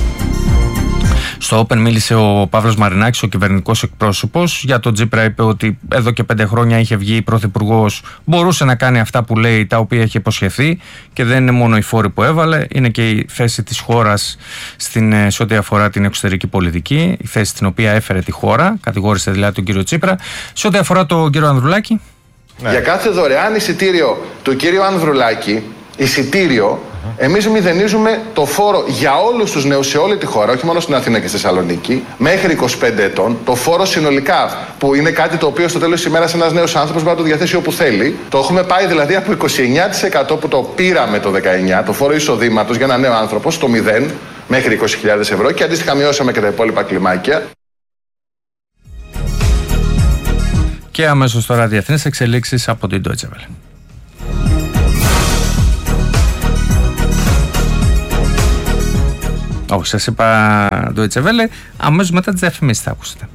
Στο Open μίλησε ο Παύλος Μαρινάκης, ο κυβερνητικός εκπρόσωπος. Για τον Τσίπρα είπε ότι εδώ και πέντε χρόνια είχε βγει πρωθυπουργός, μπορούσε να κάνει αυτά που λέει, τα οποία είχε υποσχεθεί, και δεν είναι μόνο οι φόροι που έβαλε, είναι και η θέση της χώρας στην, σε ό,τι αφορά την εξωτερική πολιτική, η θέση την οποία έφερε τη χώρα, κατηγόρησε δηλαδή τον κύριο Τσίπρα. Σε ό,τι αφορά τον κύριο Ανδρουλάκη. Ναι. Για κάθε δωρεάν εισιτήριο του κύριου Ανδρουλάκη, εισιτήριο Εμείς μηδενίζουμε το φόρο για όλους τους νέους σε όλη τη χώρα, όχι μόνο στην Αθήνα και στη Θεσσαλονίκη, μέχρι είκοσι πέντε ετών. Το φόρο συνολικά, που είναι κάτι το οποίο στο τέλος της ημέρας ένας νέος άνθρωπος μπορεί να το διαθέσει όπου θέλει. Το έχουμε πάει δηλαδή από είκοσι εννέα τοις εκατό που το πήραμε το δεκαεννιά, το φόρο εισοδήματος για ένα νέο άνθρωπο, στο μηδέν μέχρι είκοσι χιλιάδες ευρώ και αντίστοιχα μειώσαμε και τα υπόλοιπα κλιμάκια. Και αμέσως τώρα διεθνείς εξελίξεις από την Deutsche Welle. Όχι, σας είπα Deutsche Welle, αμέσως μετά τις διαφημίσεις θα ακούσετε.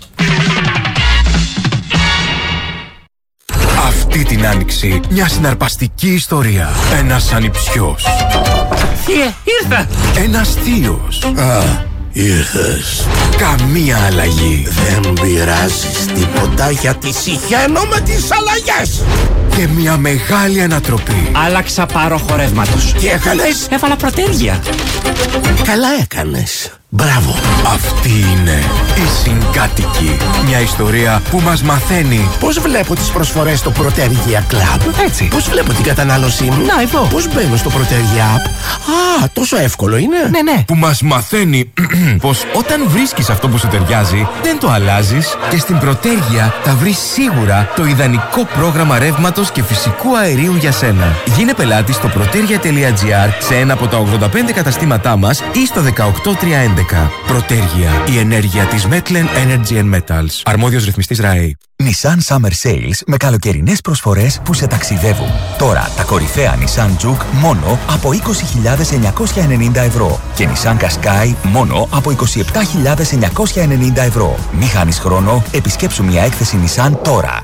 Αυτή την άνοιξη μια συναρπαστική ιστορία. Ένας ανιψιός. Θείε, ήρθα! Ένας θείος. Α, ήρθες. Καμία αλλαγή. Δεν πειράζεις τίποτα γιατί συχαίνω με τις αλλαγές. Και μια μεγάλη ανατροπή. Άλλαξα πάρο χορεύματος. Τι έκανες? Έβαλα προτέρια. Καλά έκανες. Μπράβο. Αυτή είναι η Συγκάτοικοι. Μια ιστορία που μας μαθαίνει πώς βλέπω τις προσφορές στο Protergia Club. Έτσι. Πώς βλέπω την κατανάλωσή μου. Να, εδώ. Πώς μπαίνω στο Protergia App. Α, τόσο εύκολο είναι. Ναι, ναι. Που μας μαθαίνει πως όταν βρίσκεις αυτό που σου ταιριάζει, δεν το αλλάζεις και στην Protergia θα βρεις σίγουρα το ιδανικό πρόγραμμα ρεύματος και φυσικού αερίου για σένα. Γίνε πελάτη στο protergia τελεία gr σε ένα από τα ογδόντα πέντε καταστήματά μας ή στο δεκαοκτώ τριακόσια έντεκα. Protergia, η ενέργεια της Metlen Energy and Metals. Αρμόδιος ρυθμιστής ράι. Nissan Summer Sales με καλοκαιρινές προσφορές που σε ταξιδεύουν. Τώρα τα κορυφαία Nissan Juke μόνο από είκοσι χιλιάδες εννιακόσια ενενήντα ευρώ και Nissan Qashqai μόνο από είκοσι επτά χιλιάδες εννιακόσια ενενήντα ευρώ. Μη χάνεις χρόνο, επισκέψου μια έκθεση Nissan τώρα.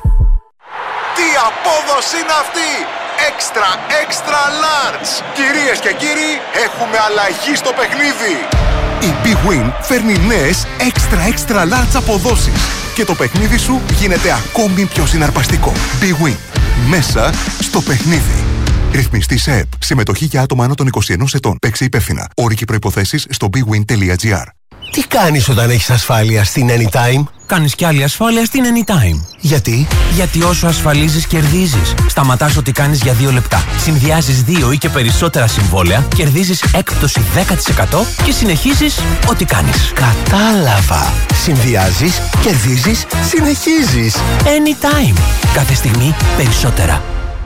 Τι απόδοση είναι αυτή! Extra, extra large! Κυρίες και κύριοι, έχουμε αλλαγή στο παιχνίδι! Η Big Win φέρνει νέες extra, extra large αποδόσεις και το παιχνίδι σου γίνεται ακόμη πιο συναρπαστικό. Big Win. Μέσα στο παιχνίδι. Ρυθμιστή σε ΕΠ. Συμμετοχή για άτομα άνω των είκοσι ενός ετών. Παίξε υπεύθυνα. Όροι και προϋποθέσεις στο big win τελεία gr. Τι κάνεις όταν έχεις ασφάλεια στην Anytime? Κάνεις κι άλλη ασφάλεια στην Anytime. Γιατί? Γιατί όσο ασφαλίζεις κερδίζεις. Σταματάς ό,τι κάνεις για δύο λεπτά. Συνδυάζεις δύο ή και περισσότερα συμβόλαια, κερδίζεις έκπτωση δέκα τοις εκατό και συνεχίζεις ό,τι κάνεις. Κατάλαβα. Συνδυάζεις, κερδίζεις, συνεχίζεις. Anytime. Κάθε στιγμή περισσότερα.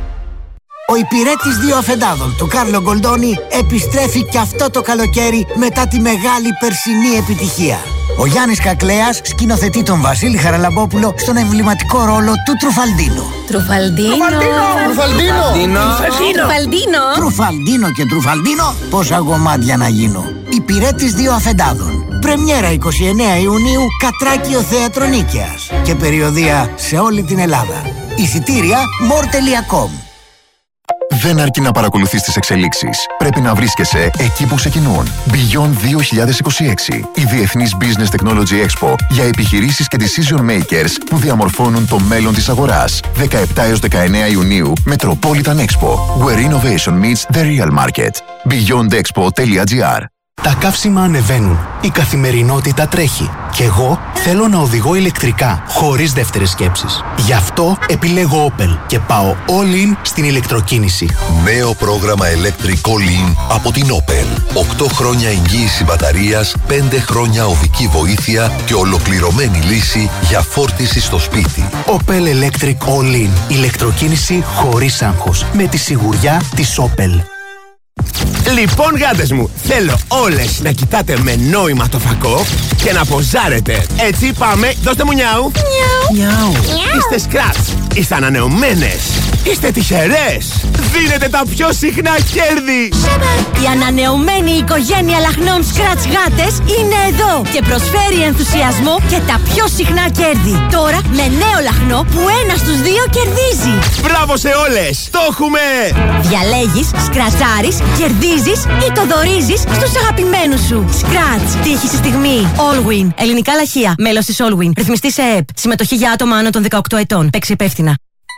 Ο υπηρέτης δύο αφεντάδων του Κάρλο Γκολντόνι επιστρέφει και αυτό το καλοκαίρι μετά τη μεγάλη περσινή επιτυχία. Ο Γιάννης Κακλέας σκηνοθετεί τον Βασίλη Χαραλαμπόπουλο στον εμβληματικό ρόλο του Τρουφαλντίνο. Τρουφαλντίνο! Τρουφαλντίνο! Τρουφαλντίνο! Τρουφαλντίνο και Τρουφαλντίνο, πόσα γομάτια να γίνω. Υπηρέτης δύο αφεντάδων. Πρεμιέρα εικοστή ενάτη Ιουνίου, Κατράκιο Θέατρο Νίκαιας. Και περιοδεία σε όλη την Ελλάδα. Εισιτήρια μορ τελεία κομ. Δεν αρκεί να παρακολουθείς τις εξελίξεις. Πρέπει να βρίσκεσαι εκεί που ξεκινούν. Beyond δύο χιλιάδες είκοσι έξι. Η Διεθνής Business Technology Expo για επιχειρήσεις και decision makers που διαμορφώνουν το μέλλον της αγοράς. δεκαεπτά έως δεκαεννέα Ιουνίου, Metropolitan Expo. Where innovation meets the real market. beyond expo τελεία gr. Τα καύσιμα ανεβαίνουν. Η καθημερινότητα τρέχει. Και εγώ θέλω να οδηγώ ηλεκτρικά, χωρίς δεύτερες σκέψεις. Γι' αυτό επιλέγω Opel και πάω all in στην ηλεκτροκίνηση. Νέο πρόγραμμα Electric All In από την Opel. οκτώ χρόνια εγγύηση μπαταρίας, πέντε χρόνια οδική βοήθεια και ολοκληρωμένη λύση για φόρτιση στο σπίτι. Opel Electric All In. Ηλεκτροκίνηση χωρίς άγχος. Με τη σιγουριά της Opel. Λοιπόν, γάτες μου, θέλω όλες να κοιτάτε με νόημα το φακό και να ποζάρετε. Έτσι, πάμε, δώστε μου νιάου. Νιάου. Είστε σκράτς, είστε ανανεωμένες, είστε τυχερές. Δίνετε τα πιο συχνά κέρδη. Η ανανεωμένη οικογένεια λαχνών Scratch γάτες είναι εδώ και προσφέρει ενθουσιασμό και τα πιο συχνά κέρδη. Τώρα με νέο λαχνό που ένα στους δύο κερδίζει. Μπράβο σε όλες, το έχουμε. Διαλέγεις, σκρατσάρεις, κερδίζεις ή το δωρίζεις στους αγαπημένους σου. Scratch. Τύχη στη στιγμή. Allwin. Ελληνικά λαχεία. Μέλος της Allwin. Ρυθμιστή σε ΕΠ. Συμμετοχή για άτομα άνω των δεκαοκτώ ετών. Παίξει υπεύθυνα.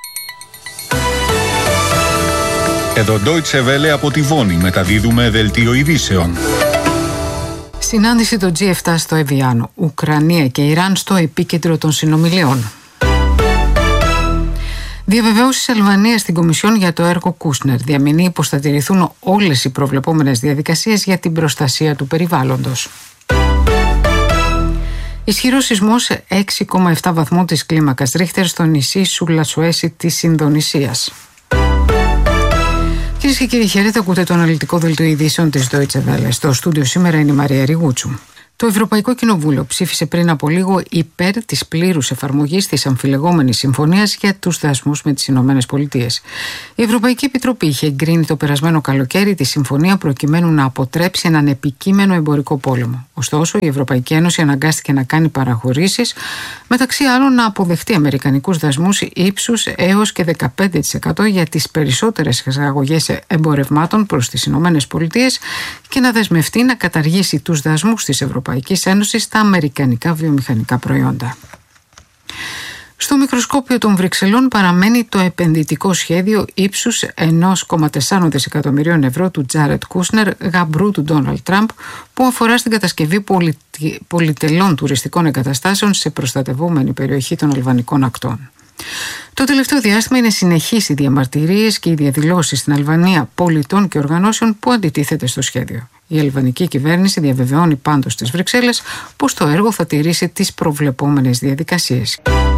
Εδώ Deutsche Welle από τη Βόνη μεταδίδουμε δελτίο ειδήσεων. Συνάντηση το τζι επτά στο Εβιάνο. Ουκρανία και Ιράν στο επίκεντρο των συνομιλιών. Διαβεβαίωσης Αλβανίας στην Κομισιόν για το έργο Κούσνερ διαμηνύει πως θα τηρηθούν όλες οι προβλεπόμενες διαδικασίες για την προστασία του περιβάλλοντος. Ισχυρός σεισμός έξι κόμμα επτά βαθμών της κλίμακας Ρίχτερ στο νησί Σουλατσουέσι της Ινδονησίας. Κυρίες και κύριοι, χαίρετε, ακούτε το αναλυτικό δελτίο ειδήσεων της Deutsche Welle. Στο στούντιο σήμερα είναι η Μαρία Ριγούτσου. Το Ευρωπαϊκό Κοινοβούλιο ψήφισε πριν από λίγο υπέρ της πλήρους εφαρμογής της αμφιλεγόμενης συμφωνίας για τους δασμούς με τις Ηνωμένες Πολιτείες. Η Ευρωπαϊκή Επιτροπή είχε εγκρίνει το περασμένο καλοκαίρι τη συμφωνία προκειμένου να αποτρέψει έναν επικείμενο εμπορικό πόλεμο. Ωστόσο, η Ευρωπαϊκή Ένωση αναγκάστηκε να κάνει παραχωρήσεις, μεταξύ άλλων να αποδεχτεί αμερικανικούς δασμούς ύψους έως και δεκαπέντε τοις εκατό για τις περισσότερες εξαγωγές εμπορευμάτων προς τις Ηνωμένες Πολιτείες και να δεσμευτεί να καταργήσει τους δασμούς της Ευρωπαϊκής Ένωσης στα αμερικανικά βιομηχανικά προϊόντα. Στο μικροσκόπιο των Βρυξελών παραμένει το επενδυτικό σχέδιο ύψους ένα κόμμα τέσσερα δισεκατομμυρίων ευρώ του Τζάρετ Κούσνερ, γαμπρού του Ντόναλντ Τραμπ, που αφορά στην κατασκευή πολυ... πολυτελών τουριστικών εγκαταστάσεων σε προστατευόμενη περιοχή των αλβανικών ακτών. Το τελευταίο διάστημα είναι συνεχείς οι διαμαρτυρίες και οι διαδηλώσεις στην Αλβανία πολιτών και οργανώσεων που αντιτίθεται στο σχέδιο. Η αλβανική κυβέρνηση διαβεβαιώνει πάντως στις Βρυξέλλες πως το έργο θα τηρήσει τις προβλεπόμενες διαδικασίες.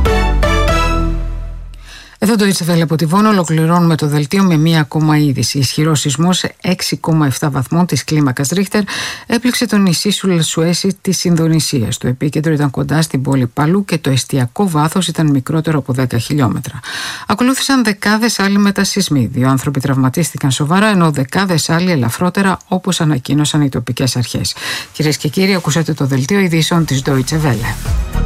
Εδώ το Deutsche Welle από τη Βόνο ολοκληρώνουμε το δελτίο με μία ακόμα είδηση. Ισχυρός σεισμός έξι κόμμα επτά βαθμών της κλίμακας Ρίχτερ έπληξε το νησί Σουλατσουέσι της Ινδονησίας. Το επίκεντρο ήταν κοντά στην πόλη Παλού και το εστιακό βάθος ήταν μικρότερο από δέκα χιλιόμετρα. Ακολούθησαν δεκάδες άλλοι μετασεισμοί. Δύο άνθρωποι τραυματίστηκαν σοβαρά, ενώ δεκάδες άλλοι ελαφρότερα, όπως ανακοίνωσαν οι τοπικές αρχές. Κυρίες και κύριοι, ακούσατε το δελτίο ειδήσεων της Deutsche Welle.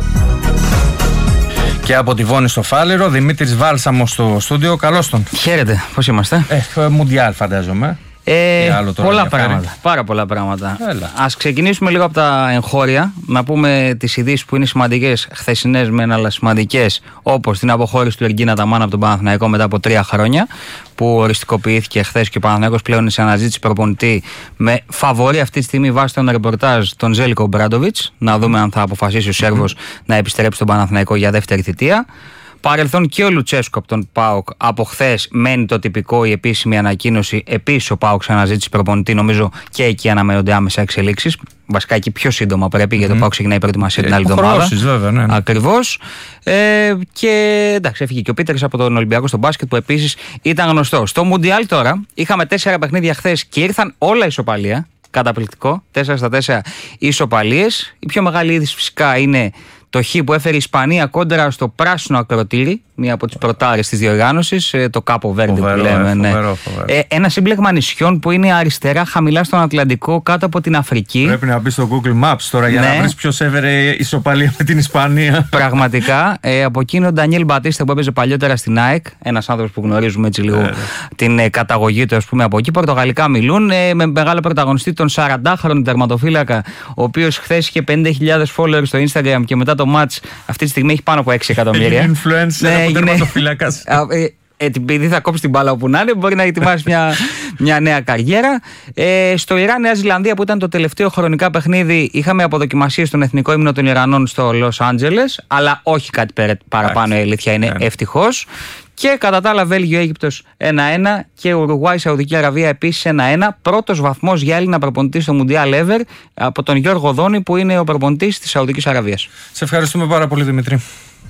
Και από τη Βόνη στο Φάληρο, Δημήτρης Βάλσαμος στο στούντιο. Καλώς τον. Χαίρετε, πώς είμαστε? Ε, Μουντιάλ φαντάζομαι. Ε, πολλά πράγματα, πάρα πολλά πράγματα. Έλα. Ας ξεκινήσουμε λίγο από τα εγχώρια, να πούμε τις ειδήσεις που είναι σημαντικές, χθεσινές μεν αλλά σημαντικές, όπως την αποχώρηση του Εργίνα Ταμάν από τον Παναθηναϊκό μετά από τρία χρόνια, που οριστικοποιήθηκε χθες και ο Παναθηναϊκός πλέον είναι σε αναζήτηση προπονητή με φαβορί αυτή τη στιγμή βάσει των ρεπορτάζ τον Ζέλικο Μπράντοβιτς. Να δούμε αν θα αποφασίσει ο Σέρβος mm. να επιστρέψει στον Παναθηναϊκό για δεύτερη θητεία. Παρελθόν και ο Λουτσέσκο από τον ΠΑΟΚ. Από χθες μένει το τυπικό, η επίσημη ανακοίνωση. Επίσης ο ΠΑΟΚ σε αναζήτηση προπονητή. Νομίζω και εκεί αναμένονται άμεσα εξελίξεις. Βασικά εκεί πιο σύντομα πρέπει, mm. γιατί ο ΠΑΟΚ ξεκινάει η προετοιμασία την άλλη εβδομάδα. Βέβαια, ναι. Ακριβώς. Ε, και εντάξει, έφυγε και ο Πίτερς από τον Ολυμπιακό στο μπάσκετ, που επίσης ήταν γνωστό. Στο Μουντιάλ τώρα είχαμε τέσσερα παιχνίδια χθες και ήρθαν όλα ισοπαλία. Καταπληκτικό. τέσσερα στα τέσσερα ισοπαλίες. Η πιο μεγάλη είδηση φυσικά είναι το χ που έφερε η Ισπανία κόντρα στο πράσινο ακροτήρι, μία από τις πρωτάρες της διοργάνωσης, το Κάπο Βέρντι που λέμε. Ναι. Φοβερό, φοβερό. Ε, ένα σύμπλεγμα νησιών που είναι αριστερά, χαμηλά στον Ατλαντικό, κάτω από την Αφρική. Πρέπει να μπει στο Google Maps τώρα για ναι. να βρεις ποιος έφερε ισοπαλία με την Ισπανία. Πραγματικά. Ε, από εκείνο ο Ντανιέλ Μπατίστα που έπαιζε παλιότερα στην ΑΕΚ, ένας άνθρωπος που γνωρίζουμε έτσι λίγο ε, την ε, καταγωγή του, ας πούμε, από εκεί. Πορτογαλικά μιλούν, ε, με μεγάλο πρωταγωνιστή τον σαραντάχρονο τερματοφύλακα, ο οποίος χθες είχε πενήντα χιλιάδες followers στο Instagram και μετά το match αυτή τη στιγμή έχει πάνω από έξι εκατομμύρια. Influencer ναι, από τερματοφύλακας. Επειδή θα κόψει την μπάλα όπου να είναι, μπορεί να ετοιμάσει μια, μια νέα καριέρα. Ε, στο Ιράν, Νέα Ζηλανδία, που ήταν το τελευταίο χρονικά παιχνίδι, είχαμε αποδοκιμασίες στον εθνικό ύμνο των Ιρανών στο Λος Άντζελες, αλλά όχι κάτι παραπάνω, η αλήθεια είναι, ευτυχώς. Και κατά τα άλλα, Βέλγιο-Αίγυπτος ένα ένα και Ουρουγουάη-Σαουδική Αραβία επίσης ένα ένα. Πρώτος βαθμός για Έλληνα προπονητή στο Μουντιάλ ever από τον Γιώργο Δόνη, που είναι ο προπονητής της Σαουδικής Αραβίας. Σε ευχαριστούμε πάρα πολύ, Δημήτρη.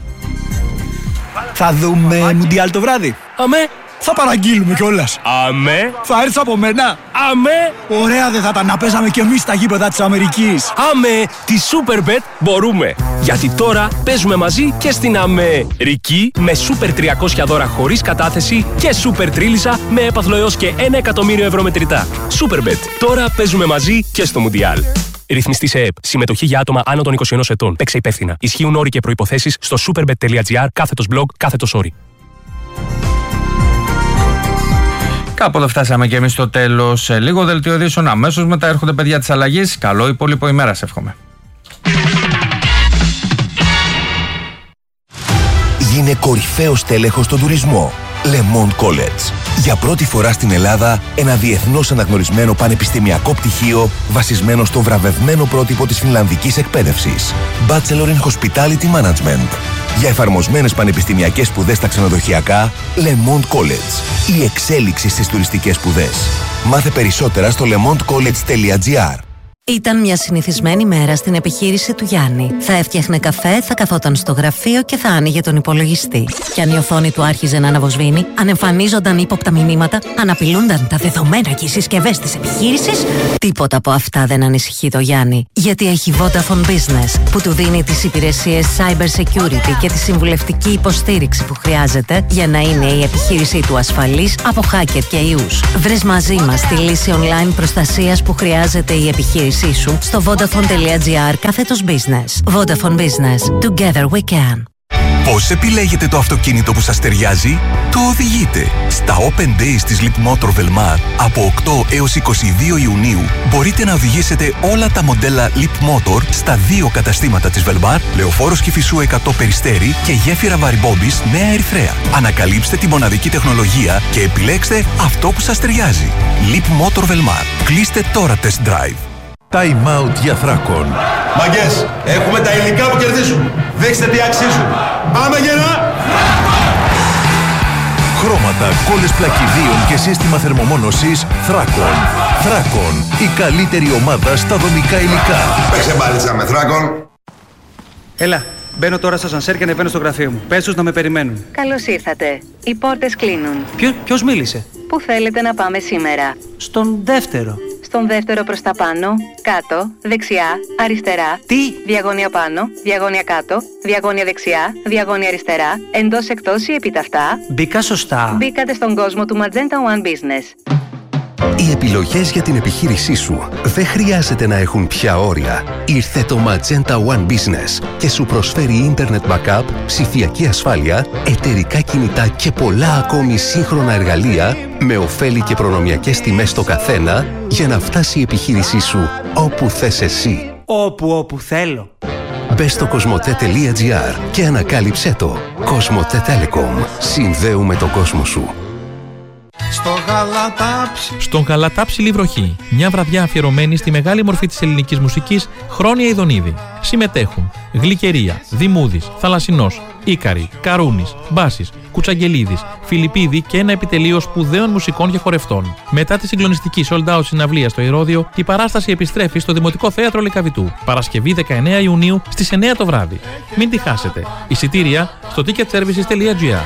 Θα δούμε Μουντιάλ το βράδυ. Αμέ. Θα παραγγείλουμε κιόλας. Αμέ. Θα έρθεις από μένα. Αμέ. Ωραία, δεν θα τα να παίζαμε κι εμείς στα γήπεδα της Αμερικής. Αμέ. Τη Superbet μπορούμε. Γιατί τώρα παίζουμε μαζί και στην Αμερική με Super τριακόσια δώρα χωρίς κατάθεση και Super Τρίλισσα με έπαθλο έως και ένα εκατομμύριο ευρώ μετρητά. Superbet. Τώρα παίζουμε μαζί και στο Μουντιάλ. Ρυθμιστή σε ΕΕΠ. Συμμετοχή για άτομα άνω των είκοσι ενός ετών. Παίξε υπεύθυνα. Ισχύουν όροι και προϋποθέσεις στο superbet.gr κάθετος blog κάθετος όροι. Κάπου εδώ φτάσαμε και εμείς στο τέλος. Σε λίγο δελτίο ειδήσεων. Αμέσως μετά έρχονται παιδιά της αλλαγής. Καλό υπόλοιπο ημέρα, σε εύχομαι. Γίνε κορυφαίος τέλεχος στον τουρισμό. Le Monde College. Για πρώτη φορά στην Ελλάδα, ένα διεθνώς αναγνωρισμένο πανεπιστημιακό πτυχίο βασισμένο στο βραβευμένο πρότυπο της φινλανδικής εκπαίδευσης. Bachelor in Hospitality Management. Για εφαρμοσμένες πανεπιστημιακές σπουδές στα ξενοδοχειακά, Le Monde College. Η εξέλιξη στις τουριστικές σπουδές. Μάθε περισσότερα στο lemondecollege τελεία gr. Ήταν μια συνηθισμένη μέρα στην επιχείρηση του Γιάννη. Θα έφτιαχνε καφέ, θα καθόταν στο γραφείο και θα άνοιγε τον υπολογιστή. Κι αν η οθόνη του άρχιζε να αναβοσβήνει, αν εμφανίζονταν ύποπτα μηνύματα, αν απειλούνταν τα δεδομένα και οι συσκευές της επιχείρησης, τίποτα από αυτά δεν ανησυχεί το Γιάννη. Γιατί έχει Vodafone Business, που του δίνει τις υπηρεσίες cyber security και τη συμβουλευτική υποστήριξη που χρειάζεται για να είναι η επιχείρησή του ασφαλής από hacker και ιούς. Βρες μαζί μας τη λύση online προστασίας που χρειάζεται η επιχείρηση σου στο vodafone.gr κάθετος business. Vodafone Business. Together we can. Πώς επιλέγετε το αυτοκίνητο που σας ταιριάζει? Το οδηγείτε. Στα Open Days της Leapmotor Velmar από οκτώ έως είκοσι δύο Ιουνίου μπορείτε να οδηγήσετε όλα τα μοντέλα Leapmotor στα δύο καταστήματα της Velmar, Λεωφόρος Κηφισού εκατό Περιστέρι και Γέφυρα Βαριμπόμπης Νέα Ερυθρέα. Ανακαλύψτε τη μοναδική τεχνολογία και επιλέξτε αυτό που σας ταιριάζει. Leapmotor Velmar. Κλείστε τώρα test drive. Time out για Θράκον. Μαγκές, έχουμε τα υλικά που κερδίζουν. Δείξτε τι αξίζουν. Πάμε γερά! Χρώματα, κόλλες πλακιδίων και σύστημα θερμομόνωσης Θράκον. Θράκον, η καλύτερη ομάδα στα δομικά υλικά. Παίξε μπάλιτσα με Θράκον. Έλα, μπαίνω τώρα στο σανσέρ και ανεβαίνω στο γραφείο μου. Πες τους να με περιμένουν. Καλώς ήρθατε. Οι πόρτες κλείνουν. Ποιο, ποιος μίλησε? Πού θέλετε να πάμε σήμερα? Στον δεύτερο. Στον δεύτερο προς τα πάνω, κάτω, δεξιά, αριστερά. Τι? Διαγώνια πάνω, διαγώνια κάτω, διαγώνια δεξιά, διαγώνια αριστερά, εντός εκτός ή επιταυτά. Μπήκα σωστά. Μπήκατε στον κόσμο του Magenta One Business. Οι επιλογές για την επιχείρησή σου δεν χρειάζεται να έχουν πια όρια. Ήρθε το Magenta One Business και σου προσφέρει Internet Backup, ψηφιακή ασφάλεια, εταιρικά κινητά και πολλά ακόμη σύγχρονα εργαλεία με ωφέλη και προνομιακές τιμές στο καθένα για να φτάσει η επιχείρησή σου όπου θες εσύ. Όπου όπου θέλω. Μπες στο κοσμοτέ τελεία gr και ανακάλυψέ το. Κοσμοτέ Telecom. Συνδέουμε τον κόσμο σου. Στο Γαλατάψι. Στον Γαλατάψιλη βροχή. Μια βραδιά αφιερωμένη στη μεγάλη μορφή της ελληνικής μουσικής Χρόνια Ιδονίδη. Συμμετέχουν Γλυκερία, Δημούδης, Θαλασσινός, Ίκαρη, Καρούνης, Μπάσης, Κουτσαγγελίδης, Φιλιππίδη και ένα επιτελείο σπουδαίων μουσικών και χορευτών. Μετά τη συγκλονιστική sold out συναυλία στο Ηρώδειο, η παράσταση επιστρέφει στο Δημοτικό Θέατρο Λυκαβητού. Παρασκευή δεκαεννέα Ιουνίου στις εννέα το βράδυ. Μην τη χάσετε. Εισιτήρια στο ticketservices τελεία gr.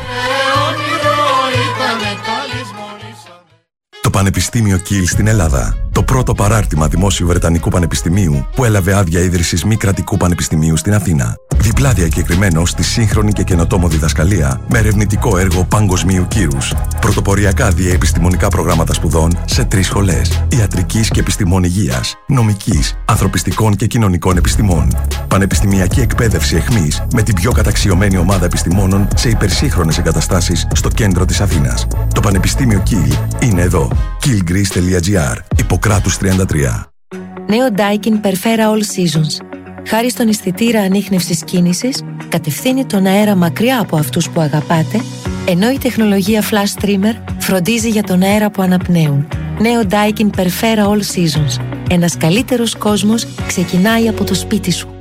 Το Πανεπιστήμιο Κιλ στην Ελλάδα. Το πρώτο παράρτημα δημόσιου Βρετανικού Πανεπιστημίου που έλαβε άδεια ίδρυσης μη κρατικού πανεπιστημίου στην Αθήνα. Διπλά διακεκριμένο στη σύγχρονη και καινοτόμο διδασκαλία με ερευνητικό έργο παγκοσμίου κύρους. Πρωτοποριακά διαεπιστημονικά προγράμματα σπουδών σε τρεις σχολές: ιατρικής και επιστημών υγείας, νομικής, ανθρωπιστικών και κοινωνικών επιστημών. Πανεπιστημιακή εκπαίδευση εχμής με την πιο καταξιωμένη ομάδα επιστημόνων σε υπερσύγχρονες εγκαταστάσεις στο κέντρο της Αθήνας. Το Πανεπιστήμιο Κιλ είναι εδώ. κιλ γκρις τελεία gr. Ιπποκράτους τριάντα τρία. Νέο Daikin Perfera All Seasons. Χάρη στον αισθητήρα ανίχνευσης κίνησης, κατευθύνει τον αέρα μακριά από αυτούς που αγαπάτε, ενώ η τεχνολογία Flash Trimmer φροντίζει για τον αέρα που αναπνέουν. Νέο Daikin Perfera All Seasons. Ένας καλύτερος κόσμος ξεκινάει από το σπίτι σου.